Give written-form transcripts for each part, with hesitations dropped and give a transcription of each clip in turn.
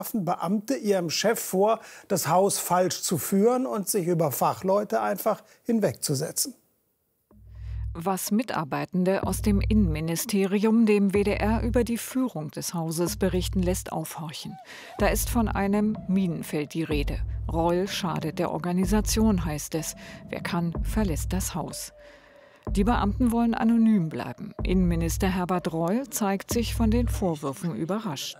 Beamte ihrem Chef vor, das Haus falsch zu führen und sich über Fachleute einfach hinwegzusetzen. Was Mitarbeitende aus dem Innenministerium dem WDR über die Führung des Hauses berichten, lässt aufhorchen. Da ist von einem Minenfeld die Rede. Reul schadet der Organisation, heißt es. Wer kann, verlässt das Haus. Die Beamten wollen anonym bleiben. Innenminister Herbert Reul zeigt sich von den Vorwürfen überrascht.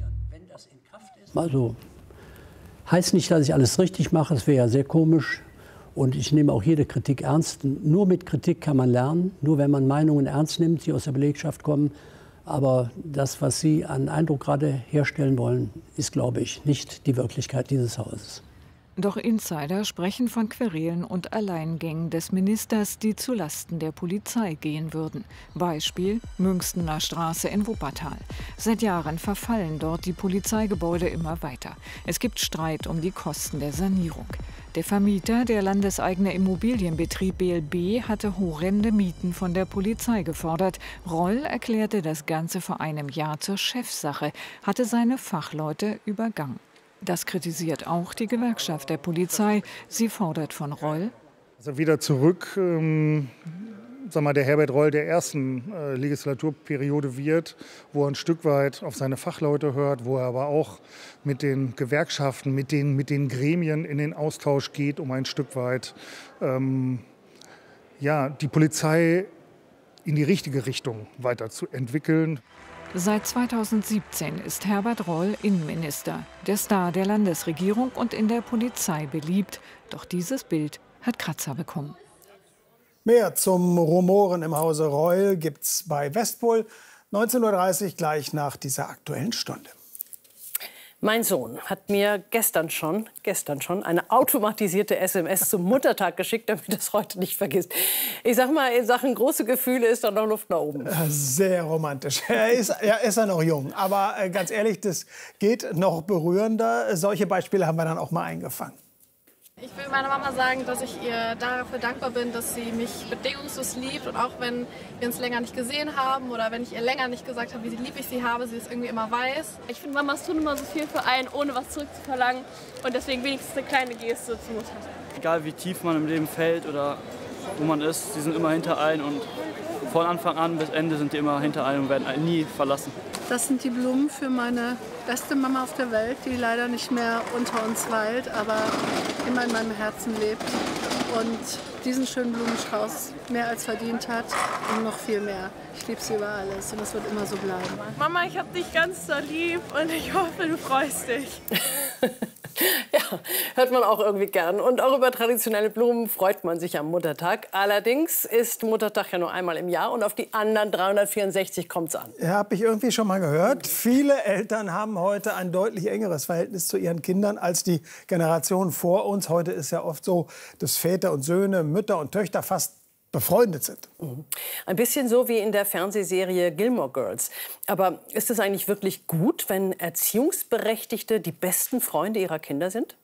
Also, heißt nicht, dass ich alles richtig mache, das wäre ja sehr komisch. Und ich nehme auch jede Kritik ernst. Nur mit Kritik kann man lernen, nur wenn man Meinungen ernst nimmt, die aus der Belegschaft kommen. Aber das, was Sie an Eindruck gerade herstellen wollen, ist, glaube ich, nicht die Wirklichkeit dieses Hauses. Doch Insider sprechen von Querelen und Alleingängen des Ministers, die zulasten der Polizei gehen würden. Beispiel Münchstener Straße in Wuppertal. Seit Jahren verfallen dort die Polizeigebäude immer weiter. Es gibt Streit um die Kosten der Sanierung. Der Vermieter, der landeseigene Immobilienbetrieb BLB, hatte horrende Mieten von der Polizei gefordert. Reul erklärte das Ganze vor einem Jahr zur Chefsache, hatte seine Fachleute übergangen. Das kritisiert auch die Gewerkschaft der Polizei. Sie fordert von Reul: Also wieder zurück, der Herbert Reul der ersten Legislaturperiode wird, wo er ein Stück weit auf seine Fachleute hört, wo er aber auch mit den Gewerkschaften, mit den Gremien in den Austausch geht, um ein Stück weit die Polizei in die richtige Richtung weiterzuentwickeln. Seit 2017 ist Herbert Reul Innenminister, der Star der Landesregierung und in der Polizei beliebt. Doch dieses Bild hat Kratzer bekommen. Mehr zum Rumoren im Hause Reul gibt's bei Westpol 19:30 Uhr gleich nach dieser Aktuellen Stunde. Mein Sohn hat mir gestern schon eine automatisierte SMS zum Muttertag geschickt, damit er es heute nicht vergisst. Ich sag mal, in Sachen große Gefühle ist da noch Luft nach oben. Sehr romantisch. Er ist noch jung. Aber ganz ehrlich, das geht noch berührender. Solche Beispiele haben wir dann auch mal eingefangen. Ich will meiner Mama sagen, dass ich ihr dafür dankbar bin, dass sie mich bedingungslos liebt. Und auch wenn wir uns länger nicht gesehen haben oder wenn ich ihr länger nicht gesagt habe, wie lieb ich sie habe, sie es irgendwie immer weiß. Ich finde, Mamas tun immer so viel für einen, ohne was zurückzuverlangen. Und deswegen wenigstens eine kleine Geste zur Mutter. Egal wie tief man im Leben fällt oder wo man ist, sie sind immer hinter einen. Und von Anfang an bis Ende sind die immer hinter einen und werden einen nie verlassen. Das sind die Blumen für meine beste Mama auf der Welt, die leider nicht mehr unter uns weilt, aber immer in meinem Herzen lebt und diesen schönen Blumenstrauß mehr als verdient hat und noch viel mehr. Ich liebe sie über alles und das wird immer so bleiben. Mama, ich habe dich ganz so lieb und ich hoffe, du freust dich. Ja, hört man auch irgendwie gern. Und auch über traditionelle Blumen freut man sich am Muttertag. Allerdings ist Muttertag ja nur einmal im Jahr und auf die anderen 364 kommt es an. Ja, habe ich irgendwie schon mal gehört. Viele Eltern haben heute ein deutlich engeres Verhältnis zu ihren Kindern als die Generation vor uns. Heute ist ja oft so, dass Väter und Söhne, Mütter und Töchter fast befreundet sind. Ein bisschen so wie in der Fernsehserie Gilmore Girls. Aber ist es eigentlich wirklich gut, wenn Erziehungsberechtigte die besten Freunde ihrer Kinder sind?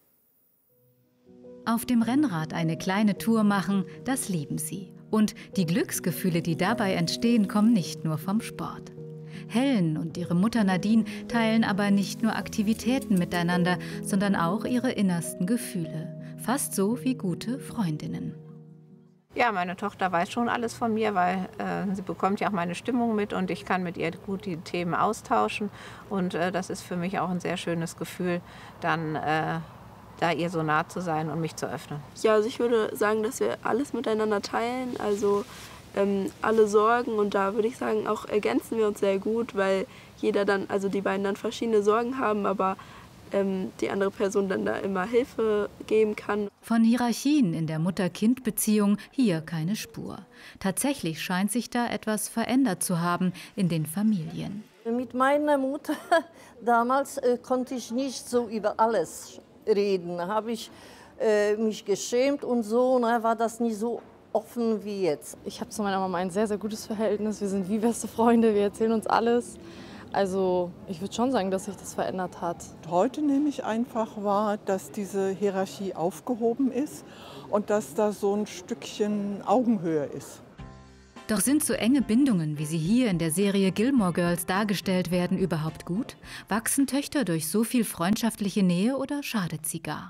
Auf dem Rennrad eine kleine Tour machen, das lieben sie. Und die Glücksgefühle, die dabei entstehen, kommen nicht nur vom Sport. Helen und ihre Mutter Nadine teilen aber nicht nur Aktivitäten miteinander, sondern auch ihre innersten Gefühle. Fast so wie gute Freundinnen. Ja, meine Tochter weiß schon alles von mir, weil sie bekommt ja auch meine Stimmung mit und ich kann mit ihr gut die Themen austauschen. Und das ist für mich auch ein sehr schönes Gefühl, dann da ihr so nah zu sein und mich zu öffnen. Ja, also ich würde sagen, dass wir alles miteinander teilen, also alle Sorgen. Und da würde ich sagen, auch ergänzen wir uns sehr gut, weil jeder dann, also die beiden dann verschiedene Sorgen haben, aber die andere Person dann da immer Hilfe geben kann. Von Hierarchien in der Mutter-Kind-Beziehung hier keine Spur. Tatsächlich scheint sich da etwas verändert zu haben in den Familien. Mit meiner Mutter damals konnte ich nicht so über alles reden. Da habe ich mich geschämt und so, und da war das nie so offen wie jetzt. Ich habe zu meiner Mama ein sehr, sehr gutes Verhältnis. Wir sind wie beste Freunde, wir erzählen uns alles. Also ich würde schon sagen, dass sich das verändert hat. Heute nehme ich einfach wahr, dass diese Hierarchie aufgehoben ist und dass da so ein Stückchen Augenhöhe ist. Doch sind so enge Bindungen, wie sie hier in der Serie Gilmore Girls dargestellt werden, überhaupt gut? Wachsen Töchter durch so viel freundschaftliche Nähe oder schadet sie gar?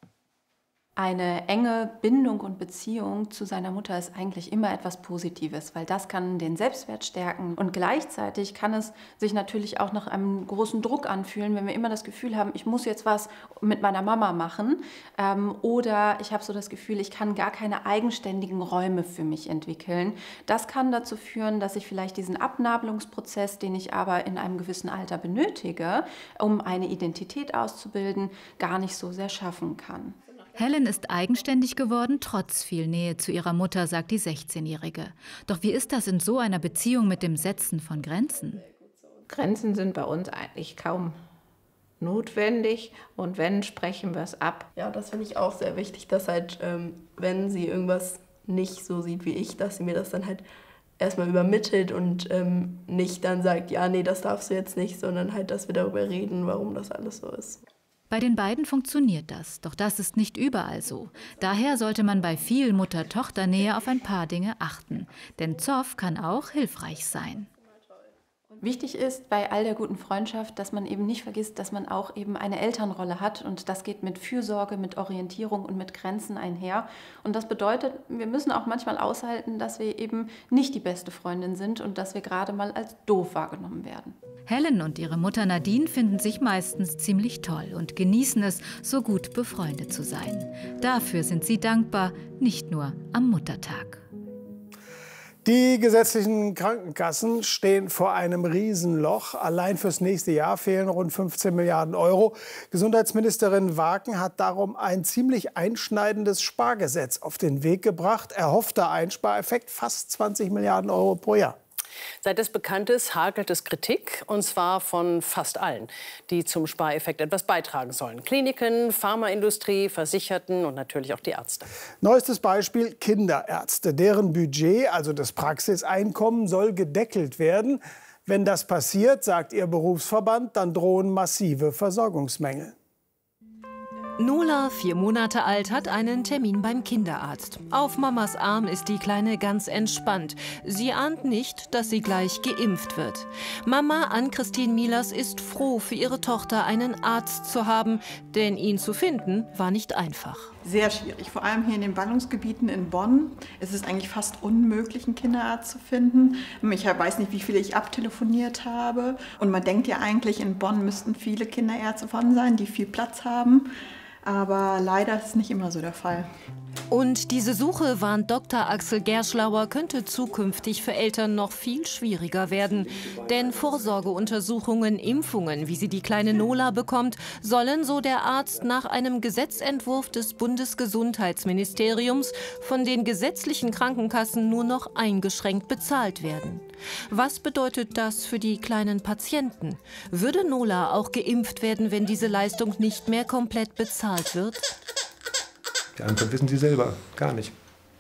Eine enge Bindung und Beziehung zu seiner Mutter ist eigentlich immer etwas Positives, weil das kann den Selbstwert stärken. Und gleichzeitig kann es sich natürlich auch nach einem großen Druck anfühlen, wenn wir immer das Gefühl haben, ich muss jetzt was mit meiner Mama machen. Oder ich habe so das Gefühl, ich kann gar keine eigenständigen Räume für mich entwickeln. Das kann dazu führen, dass ich vielleicht diesen Abnabelungsprozess, den ich aber in einem gewissen Alter benötige, um eine Identität auszubilden, gar nicht so sehr schaffen kann. Helen ist eigenständig geworden, trotz viel Nähe zu ihrer Mutter, sagt die 16-Jährige. Doch wie ist das in so einer Beziehung mit dem Setzen von Grenzen? Grenzen sind bei uns eigentlich kaum notwendig und wenn, sprechen wir es ab. Ja, das finde ich auch sehr wichtig, dass halt, wenn sie irgendwas nicht so sieht wie ich, dass sie mir das dann halt erstmal übermittelt und nicht dann sagt, ja, nee, das darfst du jetzt nicht, sondern halt, dass wir darüber reden, warum das alles so ist. Bei den beiden funktioniert das, doch das ist nicht überall so. Daher sollte man bei viel Mutter-Tochter-Nähe auf ein paar Dinge achten. Denn Zoff kann auch hilfreich sein. Wichtig ist bei all der guten Freundschaft, dass man eben nicht vergisst, dass man auch eben eine Elternrolle hat und das geht mit Fürsorge, mit Orientierung und mit Grenzen einher. Und das bedeutet, wir müssen auch manchmal aushalten, dass wir eben nicht die beste Freundin sind und dass wir gerade mal als doof wahrgenommen werden. Helen und ihre Mutter Nadine finden sich meistens ziemlich toll und genießen es, so gut befreundet zu sein. Dafür sind sie dankbar, nicht nur am Muttertag. Die gesetzlichen Krankenkassen stehen vor einem Riesenloch. Allein fürs nächste Jahr fehlen rund 15 Milliarden Euro. Gesundheitsministerin Waken hat darum ein ziemlich einschneidendes Spargesetz auf den Weg gebracht. Erhoffter Einspareffekt fast 20 Milliarden Euro pro Jahr. Seit es bekannt ist, hagelt es Kritik, und zwar von fast allen, die zum Spareffekt etwas beitragen sollen. Kliniken, Pharmaindustrie, Versicherten und natürlich auch die Ärzte. Neuestes Beispiel: Kinderärzte. Deren Budget, also das Praxiseinkommen, soll gedeckelt werden. Wenn das passiert, sagt ihr Berufsverband, dann drohen massive Versorgungsmängel. Nola, 4 Monate alt, hat einen Termin beim Kinderarzt. Auf Mamas Arm ist die Kleine ganz entspannt. Sie ahnt nicht, dass sie gleich geimpft wird. Mama Ann-Christine Milas ist froh, für ihre Tochter einen Arzt zu haben, denn ihn zu finden war nicht einfach. Sehr schwierig, vor allem hier in den Ballungsgebieten in Bonn. Es ist eigentlich fast unmöglich, einen Kinderarzt zu finden. Ich weiß nicht, wie viele ich abtelefoniert habe. Und man denkt ja eigentlich, in Bonn müssten viele Kinderärzte vorhanden sein, die viel Platz haben. Aber leider ist es nicht immer so der Fall. Und diese Suche, warnt Dr. Axel Gerschlauer, könnte zukünftig für Eltern noch viel schwieriger werden. Denn Vorsorgeuntersuchungen, Impfungen, wie sie die kleine Nola bekommt, sollen, so der Arzt, nach einem Gesetzentwurf des Bundesgesundheitsministeriums von den gesetzlichen Krankenkassen nur noch eingeschränkt bezahlt werden. Was bedeutet das für die kleinen Patienten? Würde Nola auch geimpft werden, wenn diese Leistung nicht mehr komplett bezahlt wird? Die Antwort wissen Sie selber, gar nicht.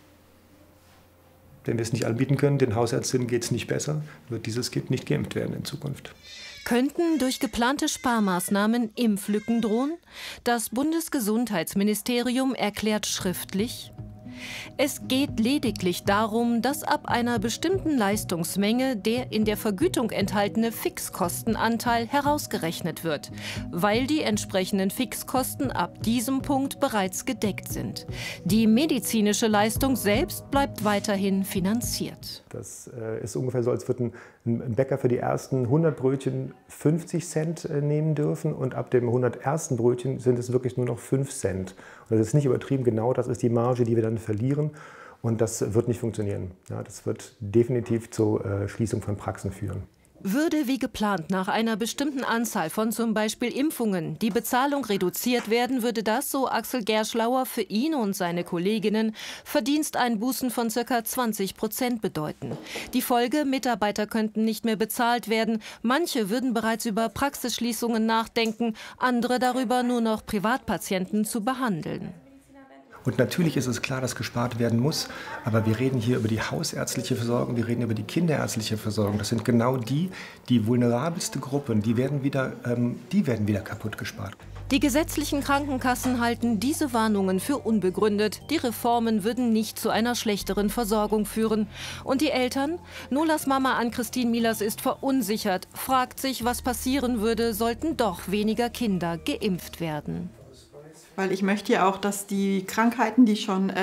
Wenn wir es nicht anbieten können, den Hausärztinnen geht es nicht besser, wird dieses Kind nicht geimpft werden in Zukunft. Könnten durch geplante Sparmaßnahmen Impflücken drohen? Das Bundesgesundheitsministerium erklärt schriftlich: Es geht lediglich darum, dass ab einer bestimmten Leistungsmenge der in der Vergütung enthaltene Fixkostenanteil herausgerechnet wird, weil die entsprechenden Fixkosten ab diesem Punkt bereits gedeckt sind. Die medizinische Leistung selbst bleibt weiterhin finanziert. Das ist ungefähr so, als würde ein Bäcker für die ersten 100 Brötchen 50 Cent nehmen dürfen und ab dem 101. Brötchen sind es wirklich nur noch 5 Cent. Und das ist nicht übertrieben, genau das ist die Marge, die wir dann verlieren, und das wird nicht funktionieren. Ja, das wird definitiv zur Schließung von Praxen führen. Würde wie geplant nach einer bestimmten Anzahl von zum Beispiel Impfungen die Bezahlung reduziert werden, würde das, so Axel Gerschlauer, für ihn und seine Kolleginnen Verdiensteinbußen von ca. 20% bedeuten. Die Folge: Mitarbeiter könnten nicht mehr bezahlt werden. Manche würden bereits über Praxisschließungen nachdenken, andere darüber, nur noch Privatpatienten zu behandeln. Und natürlich ist es klar, dass gespart werden muss, aber wir reden hier über die hausärztliche Versorgung, wir reden über die kinderärztliche Versorgung. Das sind genau die vulnerabelste Gruppen, die werden wieder kaputt gespart. Die gesetzlichen Krankenkassen halten diese Warnungen für unbegründet. Die Reformen würden nicht zu einer schlechteren Versorgung führen. Und die Eltern? Nolas Mama Ann-Christine Milas ist verunsichert, fragt sich, was passieren würde, sollten doch weniger Kinder geimpft werden. Weil ich möchte ja auch, dass die Krankheiten, die schon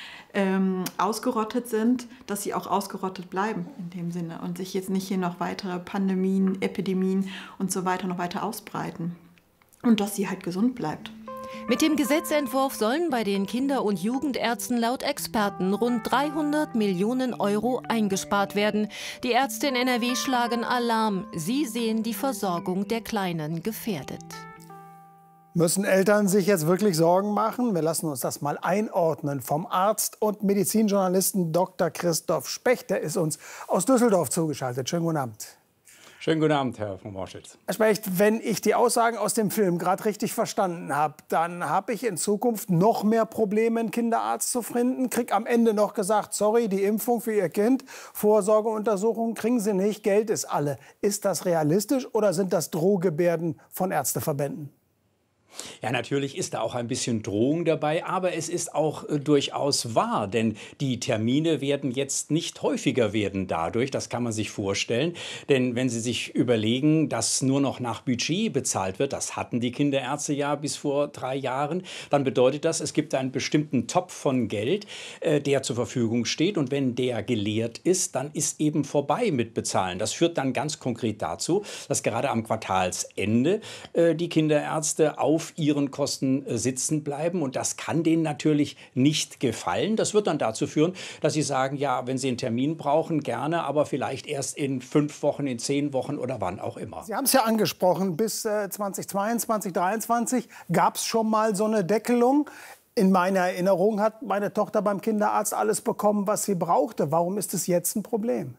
ausgerottet sind, dass sie auch ausgerottet bleiben in dem Sinne und sich jetzt nicht hier noch weitere Pandemien, Epidemien und so weiter noch weiter ausbreiten. Und dass sie halt gesund bleibt. Mit dem Gesetzentwurf sollen bei den Kinder- und Jugendärzten laut Experten rund 300 Millionen € eingespart werden. Die Ärzte in NRW schlagen Alarm. Sie sehen die Versorgung der Kleinen gefährdet. Müssen Eltern sich jetzt wirklich Sorgen machen? Wir lassen uns das mal einordnen vom Arzt und Medizinjournalisten Dr. Christoph Specht. Der ist uns aus Düsseldorf zugeschaltet. Schönen guten Abend. Schönen guten Abend, Herr von Morschitz. Herr Specht, wenn ich die Aussagen aus dem Film gerade richtig verstanden habe, dann habe ich in Zukunft noch mehr Probleme, einen Kinderarzt zu finden. Krieg am Ende noch gesagt, sorry, die Impfung für Ihr Kind, Vorsorgeuntersuchungen kriegen Sie nicht, Geld ist alle. Ist das realistisch oder sind das Drohgebärden von Ärzteverbänden? Ja, natürlich ist da auch ein bisschen Drohung dabei, aber es ist auch durchaus wahr, denn die Termine werden jetzt nicht häufiger werden dadurch, das kann man sich vorstellen. Denn wenn Sie sich überlegen, dass nur noch nach Budget bezahlt wird, das hatten die Kinderärzte ja bis vor 3 Jahren, dann bedeutet das, es gibt einen bestimmten Topf von Geld, der zur Verfügung steht. Und wenn der geleert ist, dann ist eben vorbei mit Bezahlen. Das führt dann ganz konkret dazu, dass gerade am Quartalsende die Kinderärzte auf ihren Kosten sitzen bleiben. Und das kann denen natürlich nicht gefallen. Das wird dann dazu führen, dass sie sagen, ja, wenn Sie einen Termin brauchen, gerne, aber vielleicht erst in 5 Wochen, in 10 Wochen oder wann auch immer. Sie haben es ja angesprochen, bis 2022, 2023 gab es schon mal so eine Deckelung. In meiner Erinnerung hat meine Tochter beim Kinderarzt alles bekommen, was sie brauchte. Warum ist es jetzt ein Problem?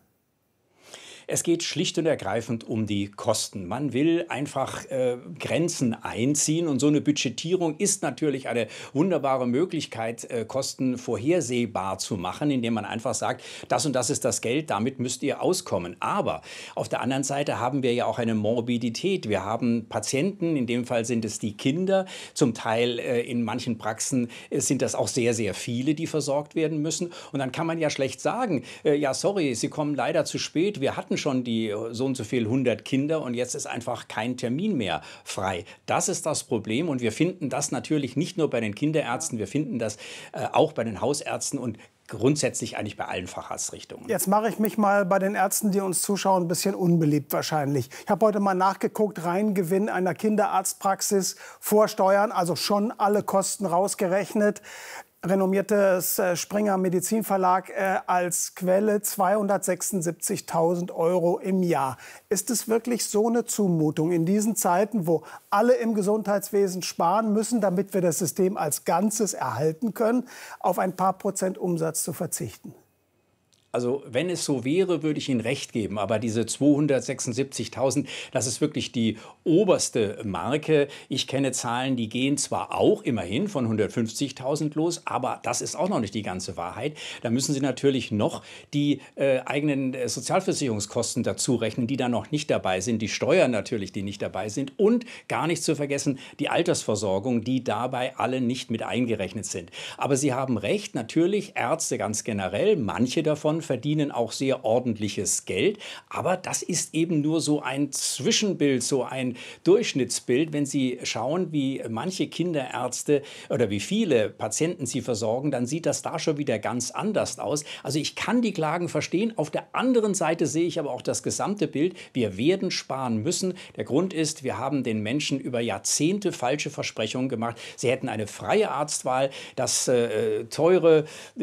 Es geht schlicht und ergreifend um die Kosten. Man will einfach Grenzen einziehen und so eine Budgetierung ist natürlich eine wunderbare Möglichkeit, Kosten vorhersehbar zu machen, indem man einfach sagt, das und das ist das Geld, damit müsst ihr auskommen. Aber auf der anderen Seite haben wir ja auch eine Morbidität. Wir haben Patienten, in dem Fall sind es die Kinder, zum Teil in manchen Praxen sind das auch sehr, sehr viele, die versorgt werden müssen. Und dann kann man ja schlecht sagen, ja sorry, Sie kommen leider zu spät, wir hatten schon die so und so viel 100 Kinder und jetzt ist einfach kein Termin mehr frei. Das ist das Problem und wir finden das natürlich nicht nur bei den Kinderärzten, wir finden das auch bei den Hausärzten und grundsätzlich eigentlich bei allen Facharztrichtungen. Jetzt mache ich mich mal bei den Ärzten, die uns zuschauen, ein bisschen unbeliebt wahrscheinlich. Ich habe heute mal nachgeguckt, Reingewinn einer Kinderarztpraxis vor Steuern, also schon alle Kosten rausgerechnet. Renommiertes Springer Medizinverlag als Quelle 276.000 € im Jahr. Ist es wirklich so eine Zumutung in diesen Zeiten, wo alle im Gesundheitswesen sparen müssen, damit wir das System als Ganzes erhalten können, auf ein paar Prozent Umsatz zu verzichten? Also wenn es so wäre, würde ich Ihnen recht geben. Aber diese 276.000, das ist wirklich die oberste Marke. Ich kenne Zahlen, die gehen zwar auch immerhin von 150.000 los, aber das ist auch noch nicht die ganze Wahrheit. Da müssen Sie natürlich noch die eigenen Sozialversicherungskosten dazu rechnen, die da noch nicht dabei sind. Die Steuern natürlich, die nicht dabei sind. Und gar nicht zu vergessen, die Altersversorgung, die dabei alle nicht mit eingerechnet sind. Aber Sie haben recht, natürlich Ärzte ganz generell, manche davon verdienen auch sehr ordentliches Geld. Aber das ist eben nur so ein Zwischenbild, so ein Durchschnittsbild. Wenn Sie schauen, wie manche Kinderärzte oder wie viele Patienten sie versorgen, dann sieht das da schon wieder ganz anders aus. Also ich kann die Klagen verstehen. Auf der anderen Seite sehe ich aber auch das gesamte Bild. Wir werden sparen müssen. Der Grund ist, wir haben den Menschen über Jahrzehnte falsche Versprechungen gemacht. Sie hätten eine freie Arztwahl. Die teure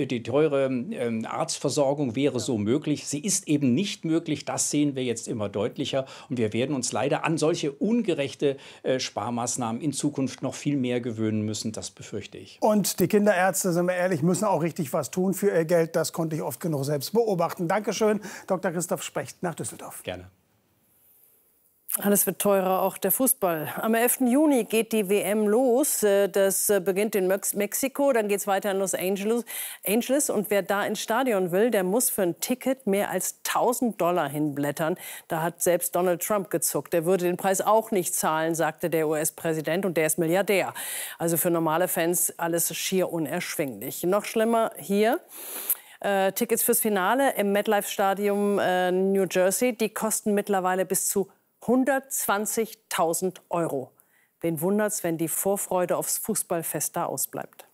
Arztversorgung wäre so möglich. Sie ist eben nicht möglich. Das sehen wir jetzt immer deutlicher. Und wir werden uns leider an solche ungerechte Sparmaßnahmen in Zukunft noch viel mehr gewöhnen müssen. Das befürchte ich. Und die Kinderärzte, sind wir ehrlich, müssen auch richtig was tun für ihr Geld. Das konnte ich oft genug selbst beobachten. Dankeschön, Dr. Christoph Specht nach Düsseldorf. Gerne. Alles wird teurer, auch der Fußball. Am 11. Juni geht die WM los. Das beginnt in Mexiko, dann geht es weiter in Los Angeles. Und wer da ins Stadion will, der muss für ein Ticket mehr als $1.000 hinblättern. Da hat selbst Donald Trump gezuckt. Er würde den Preis auch nicht zahlen, sagte der US-Präsident. Und der ist Milliardär. Also für normale Fans alles schier unerschwinglich. Noch schlimmer hier. Tickets fürs Finale im MetLife Stadium New Jersey, die kosten mittlerweile bis zu 120.000 €. Wen wundert's, wenn die Vorfreude aufs Fußballfest da ausbleibt?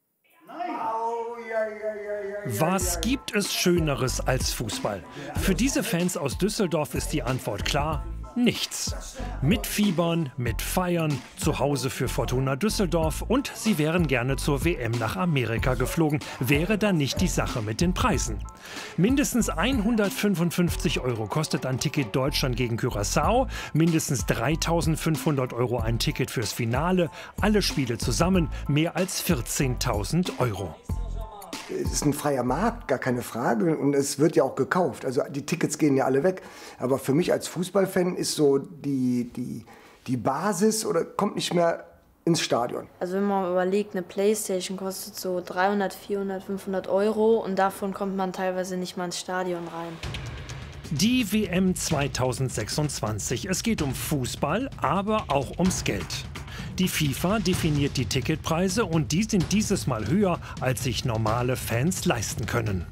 Was gibt es Schöneres als Fußball? Für diese Fans aus Düsseldorf ist die Antwort klar: nichts. Mitfiebern, mitfeiern, zu Hause für Fortuna Düsseldorf, und sie wären gerne zur WM nach Amerika geflogen, wäre da nicht die Sache mit den Preisen. Mindestens 155 € kostet ein Ticket Deutschland gegen Curaçao, mindestens 3.500 € ein Ticket fürs Finale, alle Spiele zusammen mehr als 14.000 €. Es ist ein freier Markt, gar keine Frage, und es wird ja auch gekauft. Also die Tickets gehen ja alle weg. Aber für mich als Fußballfan ist so die Basis oder kommt nicht mehr ins Stadion. Also wenn man überlegt, eine Playstation kostet so 300, 400, 500 € und davon kommt man teilweise nicht mal ins Stadion rein. Die WM 2026. Es geht um Fußball, aber auch ums Geld. Die FIFA definiert die Ticketpreise und die sind dieses Mal höher, als sich normale Fans leisten können.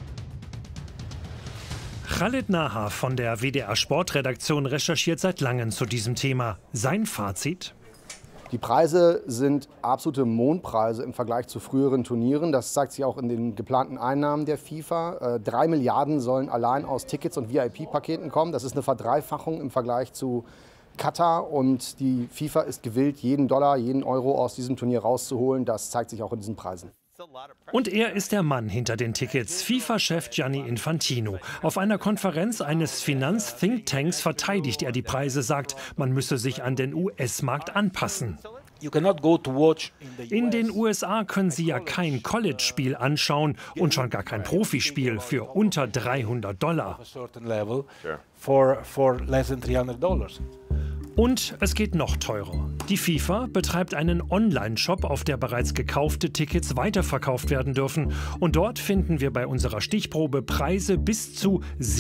Khaled Naha von der WDR Sportredaktion recherchiert seit langem zu diesem Thema. Sein Fazit? Die Preise sind absolute Mondpreise im Vergleich zu früheren Turnieren. Das zeigt sich auch in den geplanten Einnahmen der FIFA. 3 Milliarden sollen allein aus Tickets und VIP-Paketen kommen. Das ist eine Verdreifachung im Vergleich zu Katar, und die FIFA ist gewillt, jeden Dollar, jeden Euro aus diesem Turnier rauszuholen. Das zeigt sich auch in diesen Preisen. Und er ist der Mann hinter den Tickets, FIFA-Chef Gianni Infantino. Auf einer Konferenz eines Finanz-Thinktanks verteidigt er die Preise, sagt, man müsse sich an den US-Markt anpassen. In den USA können Sie ja kein College-Spiel anschauen und schon gar kein Profispiel für unter $300. Und es geht noch teurer. Die FIFA betreibt einen Online-Shop, auf der bereits gekaufte Tickets weiterverkauft werden dürfen. Und dort finden wir bei unserer Stichprobe Preise bis zu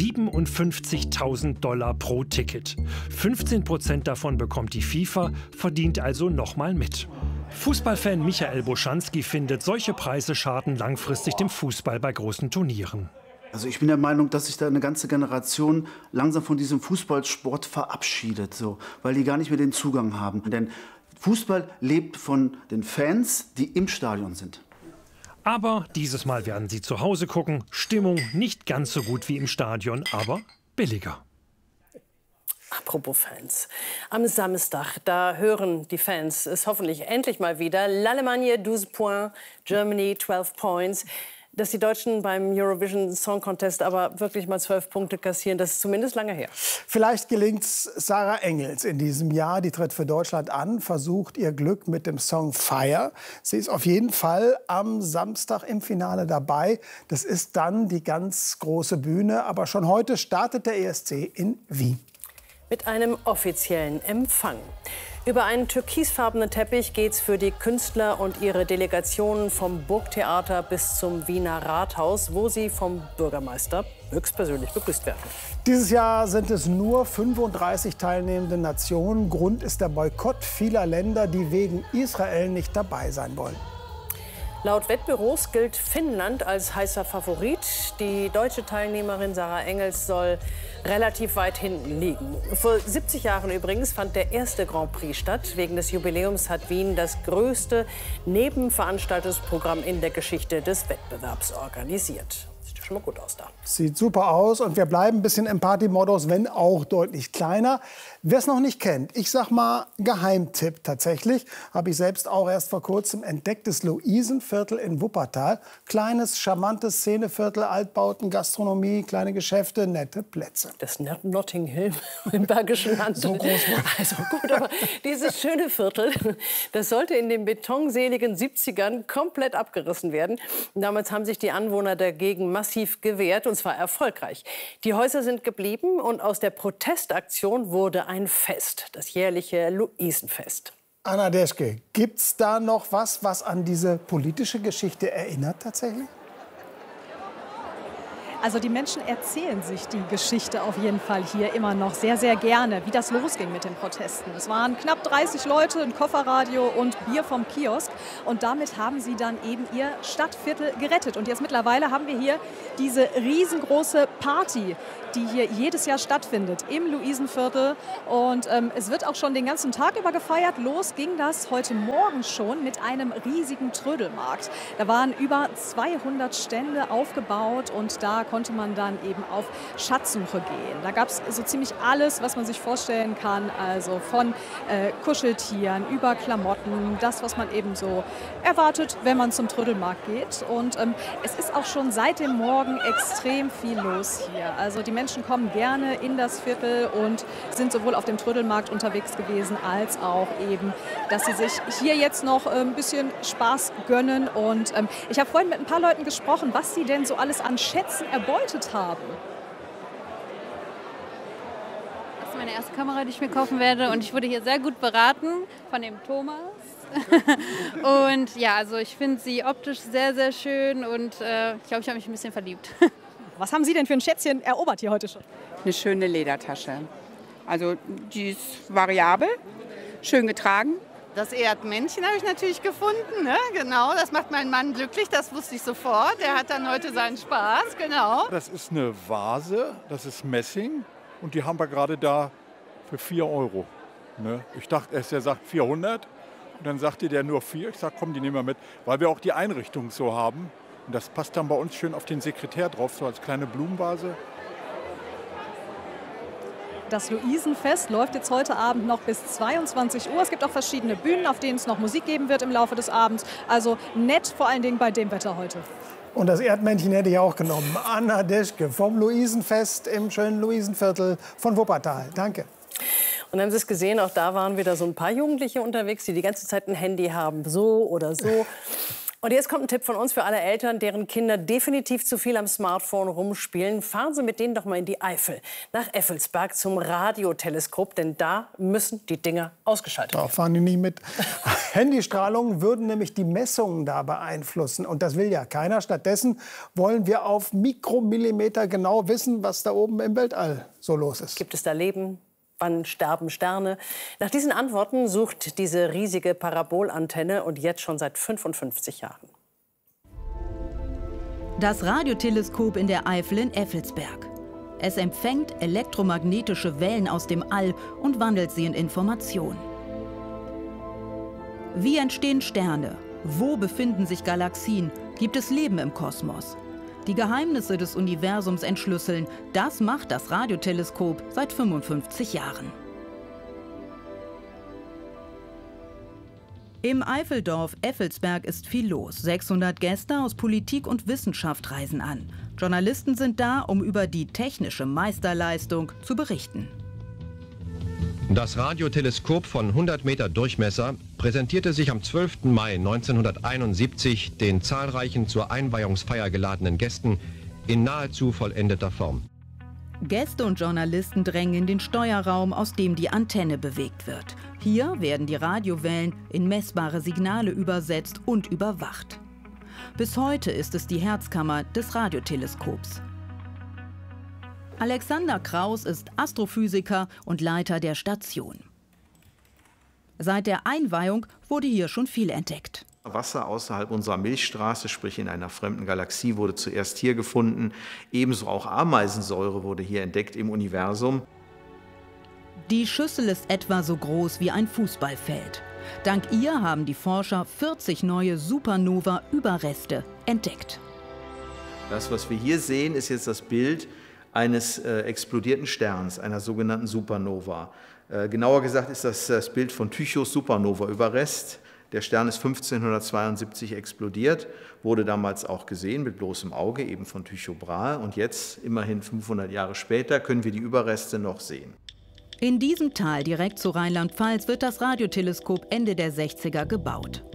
$57.000 pro Ticket. 15% davon bekommt die FIFA, verdient also nochmal mit. Fußballfan Michael Boschanski findet, solche Preise schaden langfristig dem Fußball bei großen Turnieren. Also ich bin der Meinung, dass sich da eine ganze Generation langsam von diesem Fußballsport verabschiedet, so, weil die gar nicht mehr den Zugang haben. Denn Fußball lebt von den Fans, die im Stadion sind. Aber dieses Mal werden sie zu Hause gucken. Stimmung nicht ganz so gut wie im Stadion, aber billiger. Apropos Fans. Am Samstag, da hören die Fans es hoffentlich endlich mal wieder. L'Allemagne 12 points, Germany 12 points. Dass die Deutschen beim Eurovision Song Contest aber wirklich mal 12 Punkte kassieren, das ist zumindest lange her. Vielleicht gelingt es Sarah Engels in diesem Jahr. Die tritt für Deutschland an, versucht ihr Glück mit dem Song Fire. Sie ist auf jeden Fall am Samstag im Finale dabei. Das ist dann die ganz große Bühne. Aber schon heute startet der ESC in Wien. Mit einem offiziellen Empfang. Über einen türkisfarbenen Teppich geht's für die Künstler und ihre Delegationen vom Burgtheater bis zum Wiener Rathaus, wo sie vom Bürgermeister höchstpersönlich begrüßt werden. Dieses Jahr sind es nur 35 teilnehmende Nationen. Grund ist der Boykott vieler Länder, die wegen Israel nicht dabei sein wollen. Laut Wettbüros gilt Finnland als heißer Favorit. Die deutsche Teilnehmerin Sarah Engels soll relativ weit hinten liegen. Vor 70 Jahren übrigens fand der erste Grand Prix statt. Wegen des Jubiläums hat Wien das größte Nebenveranstaltungsprogramm in der Geschichte des Wettbewerbs organisiert. Sieht schon mal gut aus da. Sieht super aus und wir bleiben ein bisschen im Party-Modus, wenn auch deutlich kleiner. Wer es noch nicht kennt, ich sag mal Geheimtipp tatsächlich, habe ich selbst auch erst vor kurzem entdeckt, das Luisenviertel in Wuppertal. Kleines, charmantes Szeneviertel, Altbauten, Gastronomie, kleine Geschäfte, nette Plätze. Das Notting Hill im Bergischen Land. So groß. Also gut, aber dieses schöne Viertel, das sollte in den betonseligen 70ern komplett abgerissen werden. Damals haben sich die Anwohner dagegen massiv gewehrt, und zwar erfolgreich. Die Häuser sind geblieben und aus der Protestaktion wurde ein Fest, das jährliche Luisenfest. Anna Deschke, gibt es da noch was an diese politische Geschichte erinnert tatsächlich? Also die Menschen erzählen sich die Geschichte auf jeden Fall hier immer noch sehr, sehr gerne, wie das losging mit den Protesten. Es waren knapp 30 Leute, ein Kofferradio und Bier vom Kiosk. Und damit haben sie dann eben ihr Stadtviertel gerettet. Und jetzt mittlerweile haben wir hier diese riesengroße Party, die hier jedes Jahr stattfindet im Luisenviertel. Und es wird auch schon den ganzen Tag über gefeiert. Los ging das heute Morgen schon mit einem riesigen Trödelmarkt. Da waren über 200 Stände aufgebaut und da konnte man dann eben auf Schatzsuche gehen. Da gab es so ziemlich alles, was man sich vorstellen kann. Also von Kuscheltieren über Klamotten, das, was man eben so erwartet, wenn man zum Trödelmarkt geht. Und es ist auch schon seit dem Morgen extrem viel los hier. Also die Menschen kommen gerne in das Viertel und sind sowohl auf dem Trödelmarkt unterwegs gewesen, als auch eben, dass sie sich hier jetzt noch ein bisschen Spaß gönnen. Und ich habe vorhin mit ein paar Leuten gesprochen, was sie denn so alles an Schätzen erbeutet haben. Das ist meine erste Kamera, die ich mir kaufen werde, und ich wurde hier sehr gut beraten von dem Thomas. Und ja, also ich finde sie optisch sehr, sehr schön und ich glaube, ich habe mich ein bisschen verliebt. Was haben Sie denn für ein Schätzchen erobert hier heute schon? Eine schöne Ledertasche. Also die ist variabel, schön getragen. Das Erdmännchen habe ich natürlich gefunden, ne? Genau, das macht meinen Mann glücklich, das wusste ich sofort. Der hat dann heute seinen Spaß, genau. Das ist eine Vase, das ist Messing und die haben wir gerade da für 4 €. Ne? Ich dachte erst, er sagt 400 und dann sagte der nur 4. Ich sage, komm, die nehmen wir mit, weil wir auch die Einrichtung so haben. Und das passt dann bei uns schön auf den Sekretär drauf, so als kleine Blumenvase. Das Luisenfest läuft jetzt heute Abend noch bis 22 Uhr. Es gibt auch verschiedene Bühnen, auf denen es noch Musik geben wird im Laufe des Abends. Also nett, vor allen Dingen bei dem Wetter heute. Und das Erdmännchen hätte ich auch genommen. Anna Deschke vom Luisenfest im schönen Luisenviertel von Wuppertal. Danke. Und haben Sie es gesehen, auch da waren wieder so ein paar Jugendliche unterwegs, die die ganze Zeit ein Handy haben, so oder so. Und jetzt kommt ein Tipp von uns für alle Eltern, deren Kinder definitiv zu viel am Smartphone rumspielen. Fahren Sie mit denen doch mal in die Eifel, nach Effelsberg zum Radioteleskop, denn da müssen die Dinger ausgeschaltet werden. Da fahren die nicht mit. Handystrahlungen würden nämlich die Messungen da beeinflussen. Und das will ja keiner. Stattdessen wollen wir auf Mikromillimeter genau wissen, was da oben im Weltall so los ist. Gibt es da Leben? Wann sterben Sterne? Nach diesen Antworten sucht diese riesige Parabolantenne und jetzt schon seit 55 Jahren. Das Radioteleskop in der Eifel in Effelsberg. Es empfängt elektromagnetische Wellen aus dem All und wandelt sie in Information. Wie entstehen Sterne? Wo befinden sich Galaxien? Gibt es Leben im Kosmos? Die Geheimnisse des Universums entschlüsseln, das macht das Radioteleskop seit 55 Jahren. Im Eifeldorf Effelsberg ist viel los. 600 Gäste aus Politik und Wissenschaft reisen an. Journalisten sind da, um über die technische Meisterleistung zu berichten. Das Radioteleskop von 100 Meter Durchmesser präsentierte sich am 12. Mai 1971 den zahlreichen zur Einweihungsfeier geladenen Gästen in nahezu vollendeter Form. Gäste und Journalisten drängen in den Steuerraum, aus dem die Antenne bewegt wird. Hier werden die Radiowellen in messbare Signale übersetzt und überwacht. Bis heute ist es die Herzkammer des Radioteleskops. Alexander Kraus ist Astrophysiker und Leiter der Station. Seit der Einweihung wurde hier schon viel entdeckt. Wasser außerhalb unserer Milchstraße, sprich in einer fremden Galaxie, wurde zuerst hier gefunden. Ebenso auch Ameisensäure wurde hier entdeckt im Universum. Die Schüssel ist etwa so groß wie ein Fußballfeld. Dank ihr haben die Forscher 40 neue Supernova-Überreste entdeckt. Das, was wir hier sehen, ist jetzt das Bild eines explodierten Sterns, einer sogenannten Supernova. Genauer gesagt ist das das Bild von Tychos Supernova-Überrest. Der Stern ist 1572 explodiert, wurde damals auch gesehen mit bloßem Auge, eben von Tycho Brahe. Und jetzt, immerhin 500 Jahre später, können wir die Überreste noch sehen. In diesem Tal direkt zu Rheinland-Pfalz wird das Radioteleskop Ende der 60er gebaut.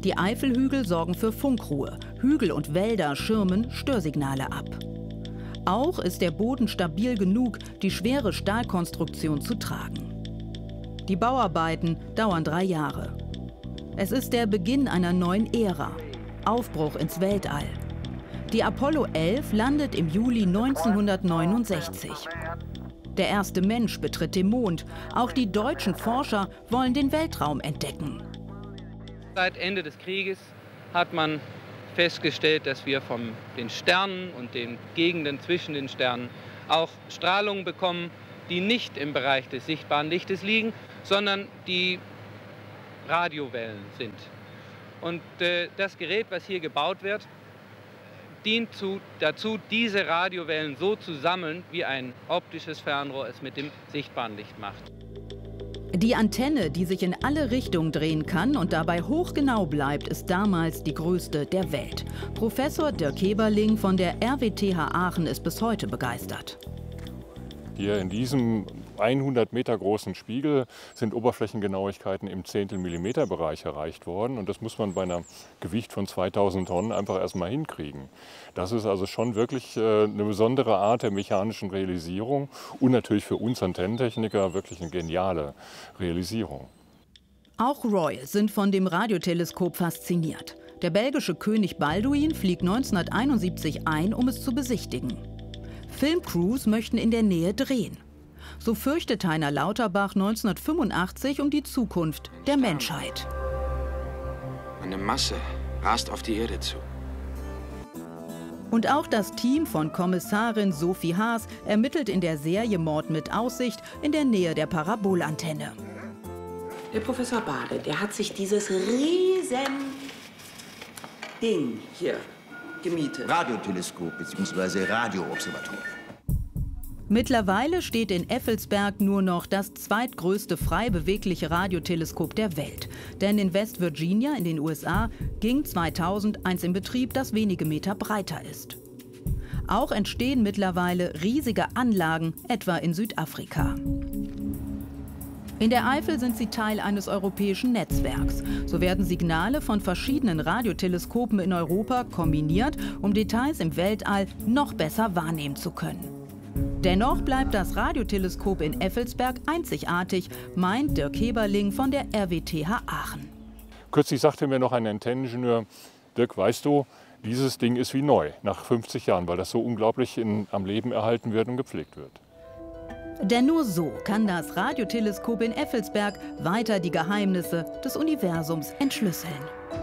Die Eifelhügel sorgen für Funkruhe. Hügel und Wälder schirmen Störsignale ab. Auch ist der Boden stabil genug, die schwere Stahlkonstruktion zu tragen. Die Bauarbeiten dauern 3 Jahre. Es ist der Beginn einer neuen Ära. Aufbruch ins Weltall. Die Apollo 11 landet im Juli 1969. Der erste Mensch betritt den Mond. Auch die deutschen Forscher wollen den Weltraum entdecken. Seit Ende des Krieges hat man festgestellt, dass wir von den Sternen und den Gegenden zwischen den Sternen auch Strahlungen bekommen, die nicht im Bereich des sichtbaren Lichtes liegen, sondern die Radiowellen sind. Und das Gerät, was hier gebaut wird, dient dazu, diese Radiowellen so zu sammeln, wie ein optisches Fernrohr es mit dem sichtbaren Licht macht. Die Antenne, die sich in alle Richtungen drehen kann und dabei hochgenau bleibt, ist damals die größte der Welt. Professor Dirk Heberling von der RWTH Aachen ist bis heute begeistert. Hier in diesem 100 Meter großen Spiegel sind Oberflächengenauigkeiten im Zehntel-Millimeter-Bereich erreicht worden. Und das muss man bei einem Gewicht von 2000 Tonnen einfach erstmal hinkriegen. Das ist also schon wirklich eine besondere Art der mechanischen Realisierung und natürlich für uns Antennentechniker wirklich eine geniale Realisierung. Auch Royal sind von dem Radioteleskop fasziniert. Der belgische König Balduin fliegt 1971 ein, um es zu besichtigen. Filmcrews möchten in der Nähe drehen. So fürchtet Heiner Lauterbach 1985 um die Zukunft der Menschheit. Eine Masse rast auf die Erde zu. Und auch das Team von Kommissarin Sophie Haas ermittelt in der Serie Mord mit Aussicht in der Nähe der Parabolantenne. Der Professor Bade, der hat sich dieses riesen Ding hier gemietet. Radioteleskop bzw. Radioobservatorium. Mittlerweile steht in Effelsberg nur noch das zweitgrößte frei bewegliche Radioteleskop der Welt. Denn in West Virginia in den USA ging 2000 eins in Betrieb, das wenige Meter breiter ist. Auch entstehen mittlerweile riesige Anlagen, etwa in Südafrika. In der Eifel sind sie Teil eines europäischen Netzwerks. So werden Signale von verschiedenen Radioteleskopen in Europa kombiniert, um Details im Weltall noch besser wahrnehmen zu können. Dennoch bleibt das Radioteleskop in Effelsberg einzigartig, meint Dirk Heberling von der RWTH Aachen. Kürzlich sagte mir noch ein Antenneningenieur, Dirk, weißt du, dieses Ding ist wie neu, nach 50 Jahren, weil das so unglaublich am Leben erhalten wird und gepflegt wird. Denn nur so kann das Radioteleskop in Effelsberg weiter die Geheimnisse des Universums entschlüsseln.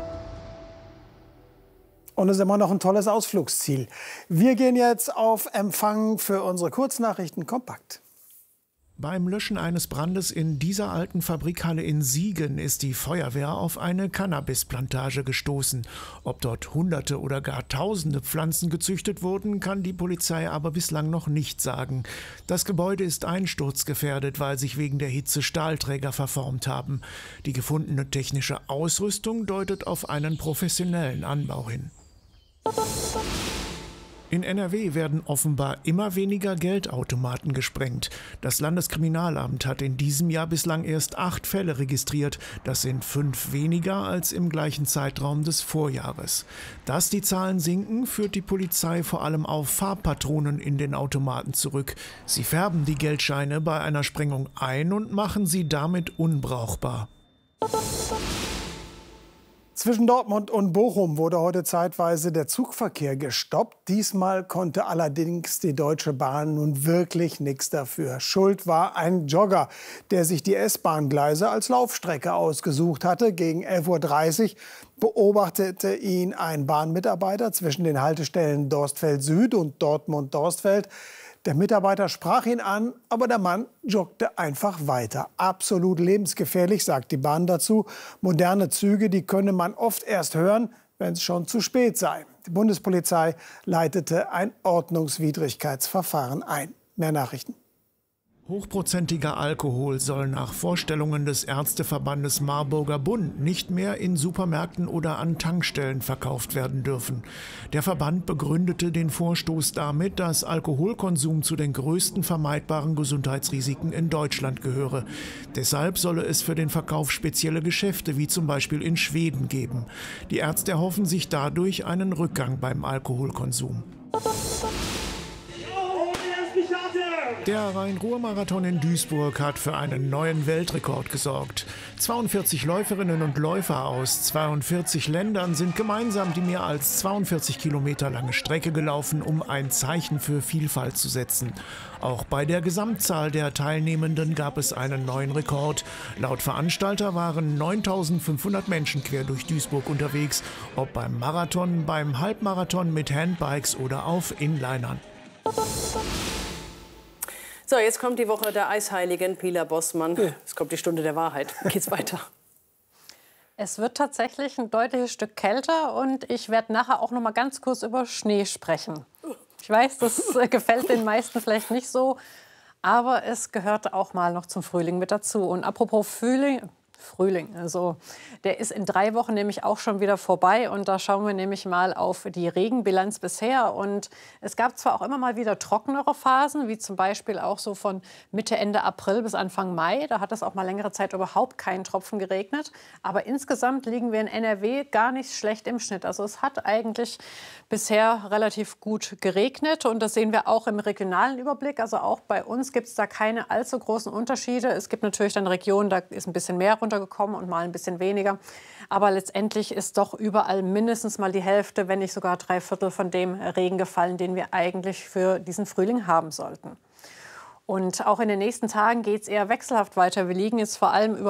Und es ist immer noch ein tolles Ausflugsziel. Wir gehen jetzt auf Empfang für unsere Kurznachrichten kompakt. Beim Löschen eines Brandes in dieser alten Fabrikhalle in Siegen ist die Feuerwehr auf eine Cannabisplantage gestoßen. Ob dort Hunderte oder gar Tausende Pflanzen gezüchtet wurden, kann die Polizei aber bislang noch nicht sagen. Das Gebäude ist einsturzgefährdet, weil sich wegen der Hitze Stahlträger verformt haben. Die gefundene technische Ausrüstung deutet auf einen professionellen Anbau hin. In NRW werden offenbar immer weniger Geldautomaten gesprengt. Das Landeskriminalamt hat in diesem Jahr bislang erst 8 Fälle registriert. Das sind 5 weniger als im gleichen Zeitraum des Vorjahres. Dass die Zahlen sinken, führt die Polizei vor allem auf Farbpatronen in den Automaten zurück. Sie färben die Geldscheine bei einer Sprengung ein und machen sie damit unbrauchbar. Zwischen Dortmund und Bochum wurde heute zeitweise der Zugverkehr gestoppt. Diesmal konnte allerdings die Deutsche Bahn nun wirklich nichts dafür. Schuld war ein Jogger, der sich die S-Bahn-Gleise als Laufstrecke ausgesucht hatte. Gegen 11:30 Uhr beobachtete ihn ein Bahnmitarbeiter zwischen den Haltestellen Dorstfeld Süd und Dortmund-Dorstfeld. Der Mitarbeiter sprach ihn an, aber der Mann joggte einfach weiter. Absolut lebensgefährlich, sagt die Bahn dazu. Moderne Züge, die könne man oft erst hören, wenn es schon zu spät sei. Die Bundespolizei leitete ein Ordnungswidrigkeitsverfahren ein. Mehr Nachrichten. Hochprozentiger Alkohol soll nach Vorstellungen des Ärzteverbandes Marburger Bund nicht mehr in Supermärkten oder an Tankstellen verkauft werden dürfen. Der Verband begründete den Vorstoß damit, dass Alkoholkonsum zu den größten vermeidbaren Gesundheitsrisiken in Deutschland gehöre. Deshalb solle es für den Verkauf spezielle Geschäfte wie zum Beispiel in Schweden geben. Die Ärzte erhoffen sich dadurch einen Rückgang beim Alkoholkonsum. Der Rhein-Ruhr-Marathon in Duisburg hat für einen neuen Weltrekord gesorgt. 42 Läuferinnen und Läufer aus 42 Ländern sind gemeinsam die mehr als 42 Kilometer lange Strecke gelaufen, um ein Zeichen für Vielfalt zu setzen. Auch bei der Gesamtzahl der Teilnehmenden gab es einen neuen Rekord. Laut Veranstalter waren 9.500 Menschen quer durch Duisburg unterwegs, ob beim Marathon, beim Halbmarathon mit Handbikes oder auf Inlinern. So, jetzt kommt die Woche der Eisheiligen, Pila Bossmann. Es kommt die Stunde der Wahrheit. Geht's weiter? Es wird tatsächlich ein deutliches Stück kälter und ich werde nachher auch noch mal ganz kurz über Schnee sprechen. Ich weiß, das gefällt den meisten vielleicht nicht so, aber es gehört auch mal noch zum Frühling mit dazu. Und apropos Frühling, also der ist in 3 Wochen nämlich auch schon wieder vorbei und da schauen wir nämlich mal auf die Regenbilanz bisher und es gab zwar auch immer mal wieder trockenere Phasen, wie zum Beispiel auch so von Mitte, Ende April bis Anfang Mai, da hat es auch mal längere Zeit überhaupt keinen Tropfen geregnet, aber insgesamt liegen wir in NRW gar nicht schlecht im Schnitt, also es hat eigentlich bisher relativ gut geregnet und das sehen wir auch im regionalen Überblick, also auch bei uns gibt es da keine allzu großen Unterschiede, es gibt natürlich dann Regionen, da ist ein bisschen mehr runtergekommen und mal ein bisschen weniger. Aber letztendlich ist doch überall mindestens mal die Hälfte, wenn nicht sogar 3/4 von dem Regen gefallen, den wir eigentlich für diesen Frühling haben sollten. Und auch in den nächsten Tagen geht es eher wechselhaft weiter. Wir liegen jetzt vor allem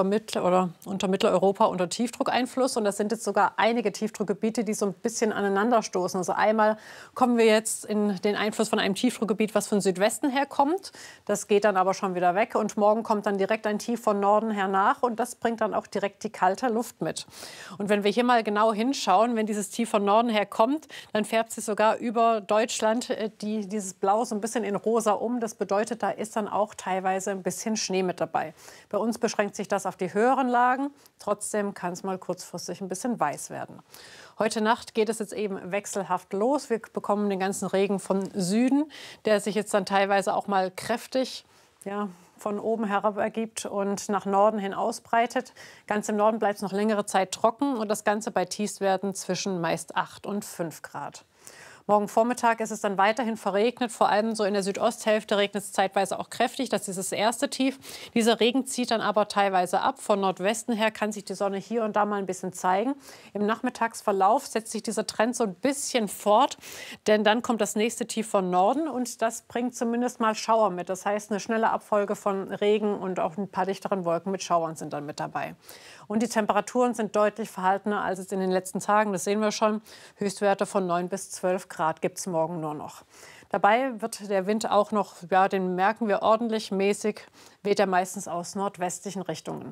unter Mitteleuropa unter Tiefdruckeinfluss. Und das sind jetzt sogar einige Tiefdruckgebiete, die so ein bisschen aneinanderstoßen. Also einmal kommen wir jetzt in den Einfluss von einem Tiefdruckgebiet, was von Südwesten her kommt. Das geht dann aber schon wieder weg. Und morgen kommt dann direkt ein Tief von Norden her nach. Und das bringt dann auch direkt die kalte Luft mit. Und wenn wir hier mal genau hinschauen, wenn dieses Tief von Norden her kommt, dann färbt sich sogar über Deutschland dieses Blau so ein bisschen in rosa um. Das bedeutet, da ist dann auch teilweise ein bisschen Schnee mit dabei. Bei uns beschränkt sich das auf die höheren Lagen. Trotzdem kann es mal kurzfristig ein bisschen weiß werden. Heute Nacht geht es jetzt eben wechselhaft los. Wir bekommen den ganzen Regen von Süden, der sich jetzt dann teilweise auch mal kräftig von oben herab ergibt und nach Norden hin ausbreitet. Ganz im Norden bleibt es noch längere Zeit trocken und das Ganze bei Tiefstwerten zwischen meist 8 und 5 Grad. Morgen Vormittag ist es dann weiterhin verregnet, vor allem so in der Südosthälfte regnet es zeitweise auch kräftig, das ist das erste Tief. Dieser Regen zieht dann aber teilweise ab, von Nordwesten her kann sich die Sonne hier und da mal ein bisschen zeigen. Im Nachmittagsverlauf setzt sich dieser Trend so ein bisschen fort, denn dann kommt das nächste Tief von Norden und das bringt zumindest mal Schauer mit. Das heißt, eine schnelle Abfolge von Regen und auch ein paar dichteren Wolken mit Schauern sind dann mit dabei. Und die Temperaturen sind deutlich verhaltener als es in den letzten Tagen. Das sehen wir schon. Höchstwerte von 9 bis 12 Grad gibt es morgen nur noch. Dabei wird der Wind auch noch, den merken wir ordentlich mäßig, weht er meistens aus nordwestlichen Richtungen.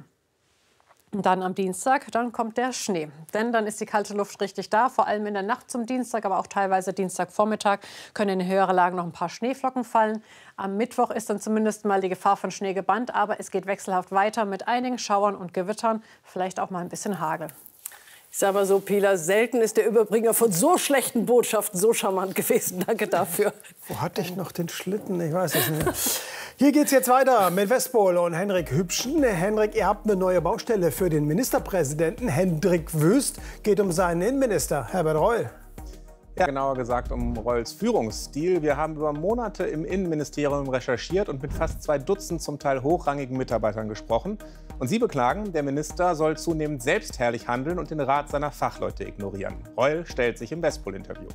Und dann am Dienstag, dann kommt der Schnee. Denn dann ist die kalte Luft richtig da, vor allem in der Nacht zum Dienstag, aber auch teilweise Dienstagvormittag können in höhere Lagen noch ein paar Schneeflocken fallen. Am Mittwoch ist dann zumindest mal die Gefahr von Schnee gebannt, aber es geht wechselhaft weiter mit einigen Schauern und Gewittern, vielleicht auch mal ein bisschen Hagel. Ich sage mal so, Pila, selten ist der Überbringer von so schlechten Botschaften so charmant gewesen. Danke dafür. Wo hatte ich noch den Schlitten? Ich weiß es nicht. Hier geht's jetzt weiter mit Westpol und Henrik Hübschen. Henrik, ihr habt eine neue Baustelle für den Ministerpräsidenten. Hendrik Wüst geht um seinen Innenminister, Herbert Reul. Ja, genauer gesagt um Reuls Führungsstil. Wir haben über Monate im Innenministerium recherchiert und mit fast 2 Dutzend zum Teil hochrangigen Mitarbeitern gesprochen. Und sie beklagen, der Minister soll zunehmend selbstherrlich handeln und den Rat seiner Fachleute ignorieren. Reul stellt sich im Westpol-Interview.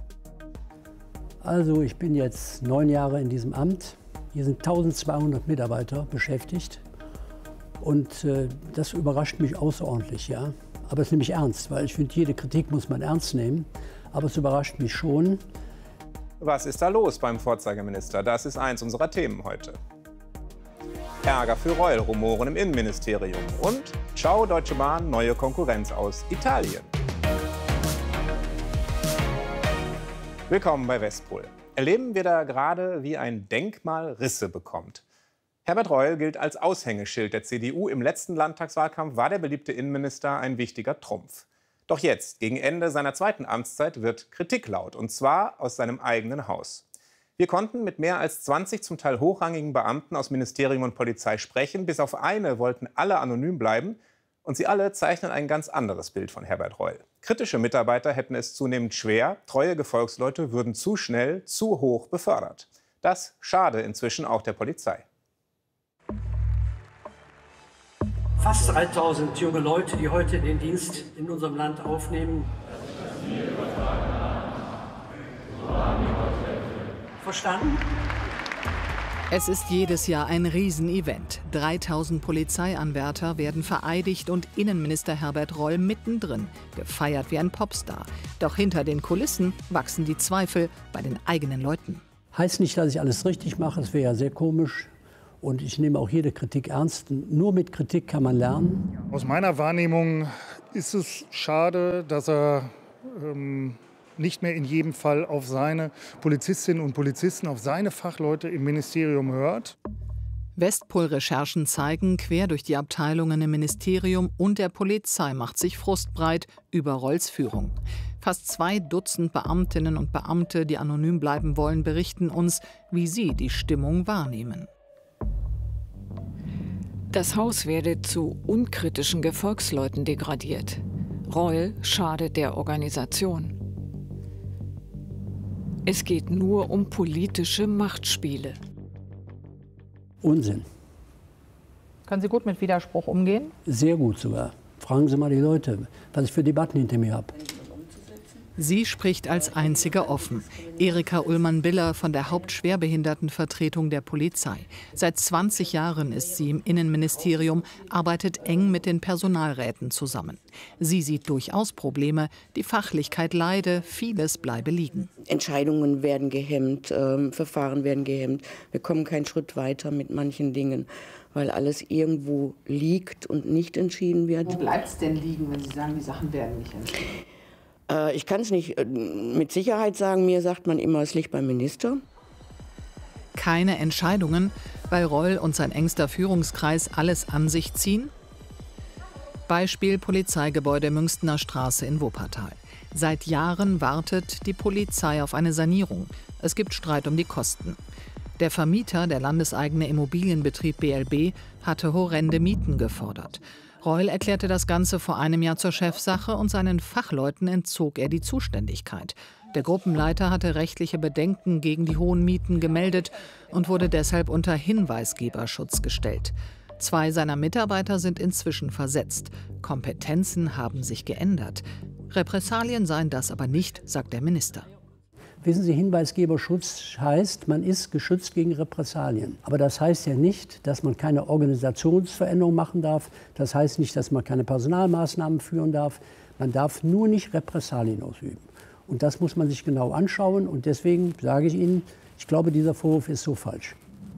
Also ich bin jetzt 9 Jahre in diesem Amt. Hier sind 1200 Mitarbeiter beschäftigt. Und das überrascht mich außerordentlich, ja. Aber es nehme ich ernst, weil ich finde, jede Kritik muss man ernst nehmen. Aber es überrascht mich schon. Was ist da los beim Vorzeigeminister? Das ist eins unserer Themen heute. Ärger für Reul, Rumoren im Innenministerium. Und ciao Deutsche Bahn, neue Konkurrenz aus Italien. Willkommen bei Westpol. Erleben wir da gerade, wie ein Denkmal Risse bekommt. Herbert Reul gilt als Aushängeschild der CDU. Im letzten Landtagswahlkampf war der beliebte Innenminister ein wichtiger Trumpf. Doch jetzt, gegen Ende seiner zweiten Amtszeit, wird Kritik laut, und zwar aus seinem eigenen Haus. Wir konnten mit mehr als 20 zum Teil hochrangigen Beamten aus Ministerium und Polizei sprechen. Bis auf eine wollten alle anonym bleiben. Und sie alle zeichnen ein ganz anderes Bild von Herbert Reul. Kritische Mitarbeiter hätten es zunehmend schwer. Treue Gefolgsleute würden zu schnell, zu hoch befördert. Das schade inzwischen auch der Polizei. Fast 3000 junge Leute, die heute den Dienst in unserem Land aufnehmen. Verstanden? Es ist jedes Jahr ein Riesenevent. 3000 Polizeianwärter werden vereidigt und Innenminister Herbert Reul mittendrin, gefeiert wie ein Popstar. Doch hinter den Kulissen wachsen die Zweifel bei den eigenen Leuten. Heißt nicht, dass ich alles richtig mache, das wäre ja sehr komisch. Und ich nehme auch jede Kritik ernst. Nur mit Kritik kann man lernen. Aus meiner Wahrnehmung ist es schade, dass er nicht mehr in jedem Fall auf seine Polizistinnen und Polizisten, auf seine Fachleute im Ministerium hört. Westpol-Recherchen zeigen, quer durch die Abteilungen im Ministerium und der Polizei macht sich Frust breit über Reuls Führung. Fast 2 Dutzend Beamtinnen und Beamte, die anonym bleiben wollen, berichten uns, wie sie die Stimmung wahrnehmen. Das Haus werde zu unkritischen Gefolgsleuten degradiert. Reul schadet der Organisation. Es geht nur um politische Machtspiele. Unsinn. Können Sie gut mit Widerspruch umgehen? Sehr gut sogar. Fragen Sie mal die Leute, was ich für Debatten hinter mir habe. Sie spricht als einzige offen. Erika Ullmann-Biller von der Hauptschwerbehindertenvertretung der Polizei. Seit 20 Jahren ist sie im Innenministerium, arbeitet eng mit den Personalräten zusammen. Sie sieht durchaus Probleme. Die Fachlichkeit leide, vieles bleibe liegen. Entscheidungen werden gehemmt, Verfahren werden gehemmt. Wir kommen keinen Schritt weiter mit manchen Dingen, weil alles irgendwo liegt und nicht entschieden wird. Wo bleibt es denn liegen, wenn Sie sagen, die Sachen werden nicht entschieden? Ich kann es nicht mit Sicherheit sagen. Mir sagt man immer, es liegt beim Minister. Keine Entscheidungen, weil Reul und sein engster Führungskreis alles an sich ziehen? Beispiel Polizeigebäude Münchner Straße in Wuppertal. Seit Jahren wartet die Polizei auf eine Sanierung. Es gibt Streit um die Kosten. Der Vermieter, der landeseigene Immobilienbetrieb BLB, hatte horrende Mieten gefordert. Reul erklärte das Ganze vor einem Jahr zur Chefsache und seinen Fachleuten entzog er die Zuständigkeit. Der Gruppenleiter hatte rechtliche Bedenken gegen die hohen Mieten gemeldet und wurde deshalb unter Hinweisgeberschutz gestellt. 2 seiner Mitarbeiter sind inzwischen versetzt. Kompetenzen haben sich geändert. Repressalien seien das aber nicht, sagt der Minister. Wissen Sie, Hinweisgeberschutz heißt, man ist geschützt gegen Repressalien. Aber das heißt ja nicht, dass man keine Organisationsveränderung machen darf. Das heißt nicht, dass man keine Personalmaßnahmen führen darf. Man darf nur nicht Repressalien ausüben. Und das muss man sich genau anschauen. Und deswegen sage ich Ihnen, ich glaube, dieser Vorwurf ist so falsch.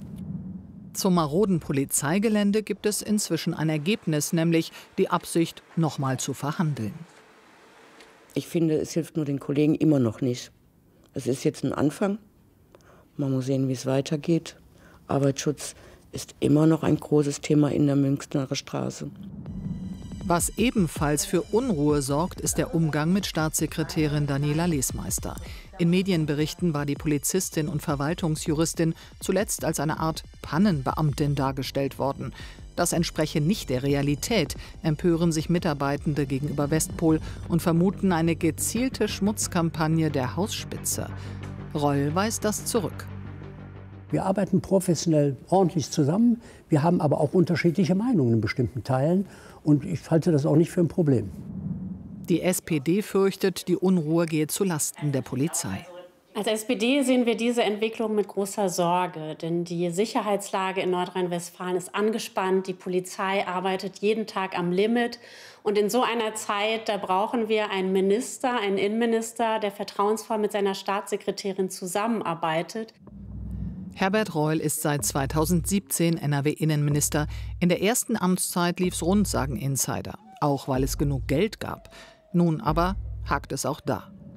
Zum maroden Polizeigelände gibt es inzwischen ein Ergebnis, nämlich die Absicht, nochmal zu verhandeln. Ich finde, es hilft nur den Kollegen immer noch nicht. Es ist jetzt ein Anfang. Man muss sehen, wie es weitergeht. Arbeitsschutz ist immer noch ein großes Thema in der Münchner Straße. Was ebenfalls für Unruhe sorgt, ist der Umgang mit Staatssekretärin Daniela Lesmeister. In Medienberichten war die Polizistin und Verwaltungsjuristin zuletzt als eine Art Pannenbeamtin dargestellt worden. Das entspreche nicht der Realität, empören sich Mitarbeitende gegenüber Westpol und vermuten eine gezielte Schmutzkampagne der Hausspitze. Reul weist das zurück. Wir arbeiten professionell ordentlich zusammen. Wir haben aber auch unterschiedliche Meinungen in bestimmten Teilen. Und ich halte das auch nicht für ein Problem. Die SPD fürchtet, die Unruhe gehe zu Lasten der Polizei. Als SPD sehen wir diese Entwicklung mit großer Sorge, denn die Sicherheitslage in Nordrhein-Westfalen ist angespannt. Die Polizei arbeitet jeden Tag am Limit. Und in so einer Zeit, da brauchen wir einen Minister, einen Innenminister, der vertrauensvoll mit seiner Staatssekretärin zusammenarbeitet. Herbert Reul ist seit 2017 NRW-Innenminister. In der ersten Amtszeit lief's rund, sagen Insider. Auch weil es genug Geld gab. Nun aber hakt es auch da.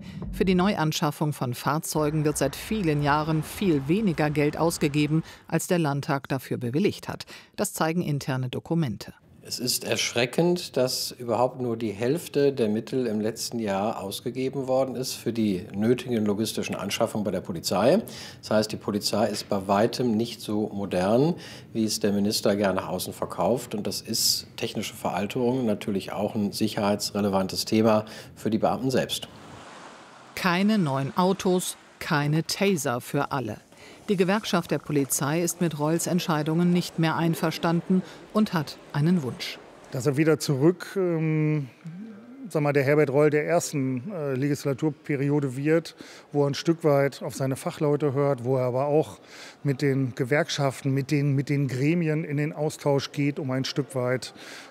Für die Neuanschaffung von Fahrzeugen wird seit vielen Jahren viel weniger Geld ausgegeben, als der Landtag dafür bewilligt hat. Das zeigen interne Dokumente. Es ist erschreckend, dass überhaupt nur die Hälfte der Mittel im letzten Jahr ausgegeben worden ist für die nötigen logistischen Anschaffungen bei der Polizei. Das heißt, die Polizei ist bei weitem nicht so modern, wie es der Minister gerne nach außen verkauft. Und das ist technische Veralterung natürlich auch ein sicherheitsrelevantes Thema für die Beamten selbst. Keine neuen Autos, keine Taser für alle. Die Gewerkschaft der Polizei ist mit Reuls Entscheidungen nicht mehr einverstanden und hat einen Wunsch. Dass er wieder zurück, der Herbert Reul der ersten Legislaturperiode wird, wo er ein Stück weit auf seine Fachleute hört, wo er aber auch mit den Gewerkschaften, mit den Gremien in den Austausch geht, um ein Stück weit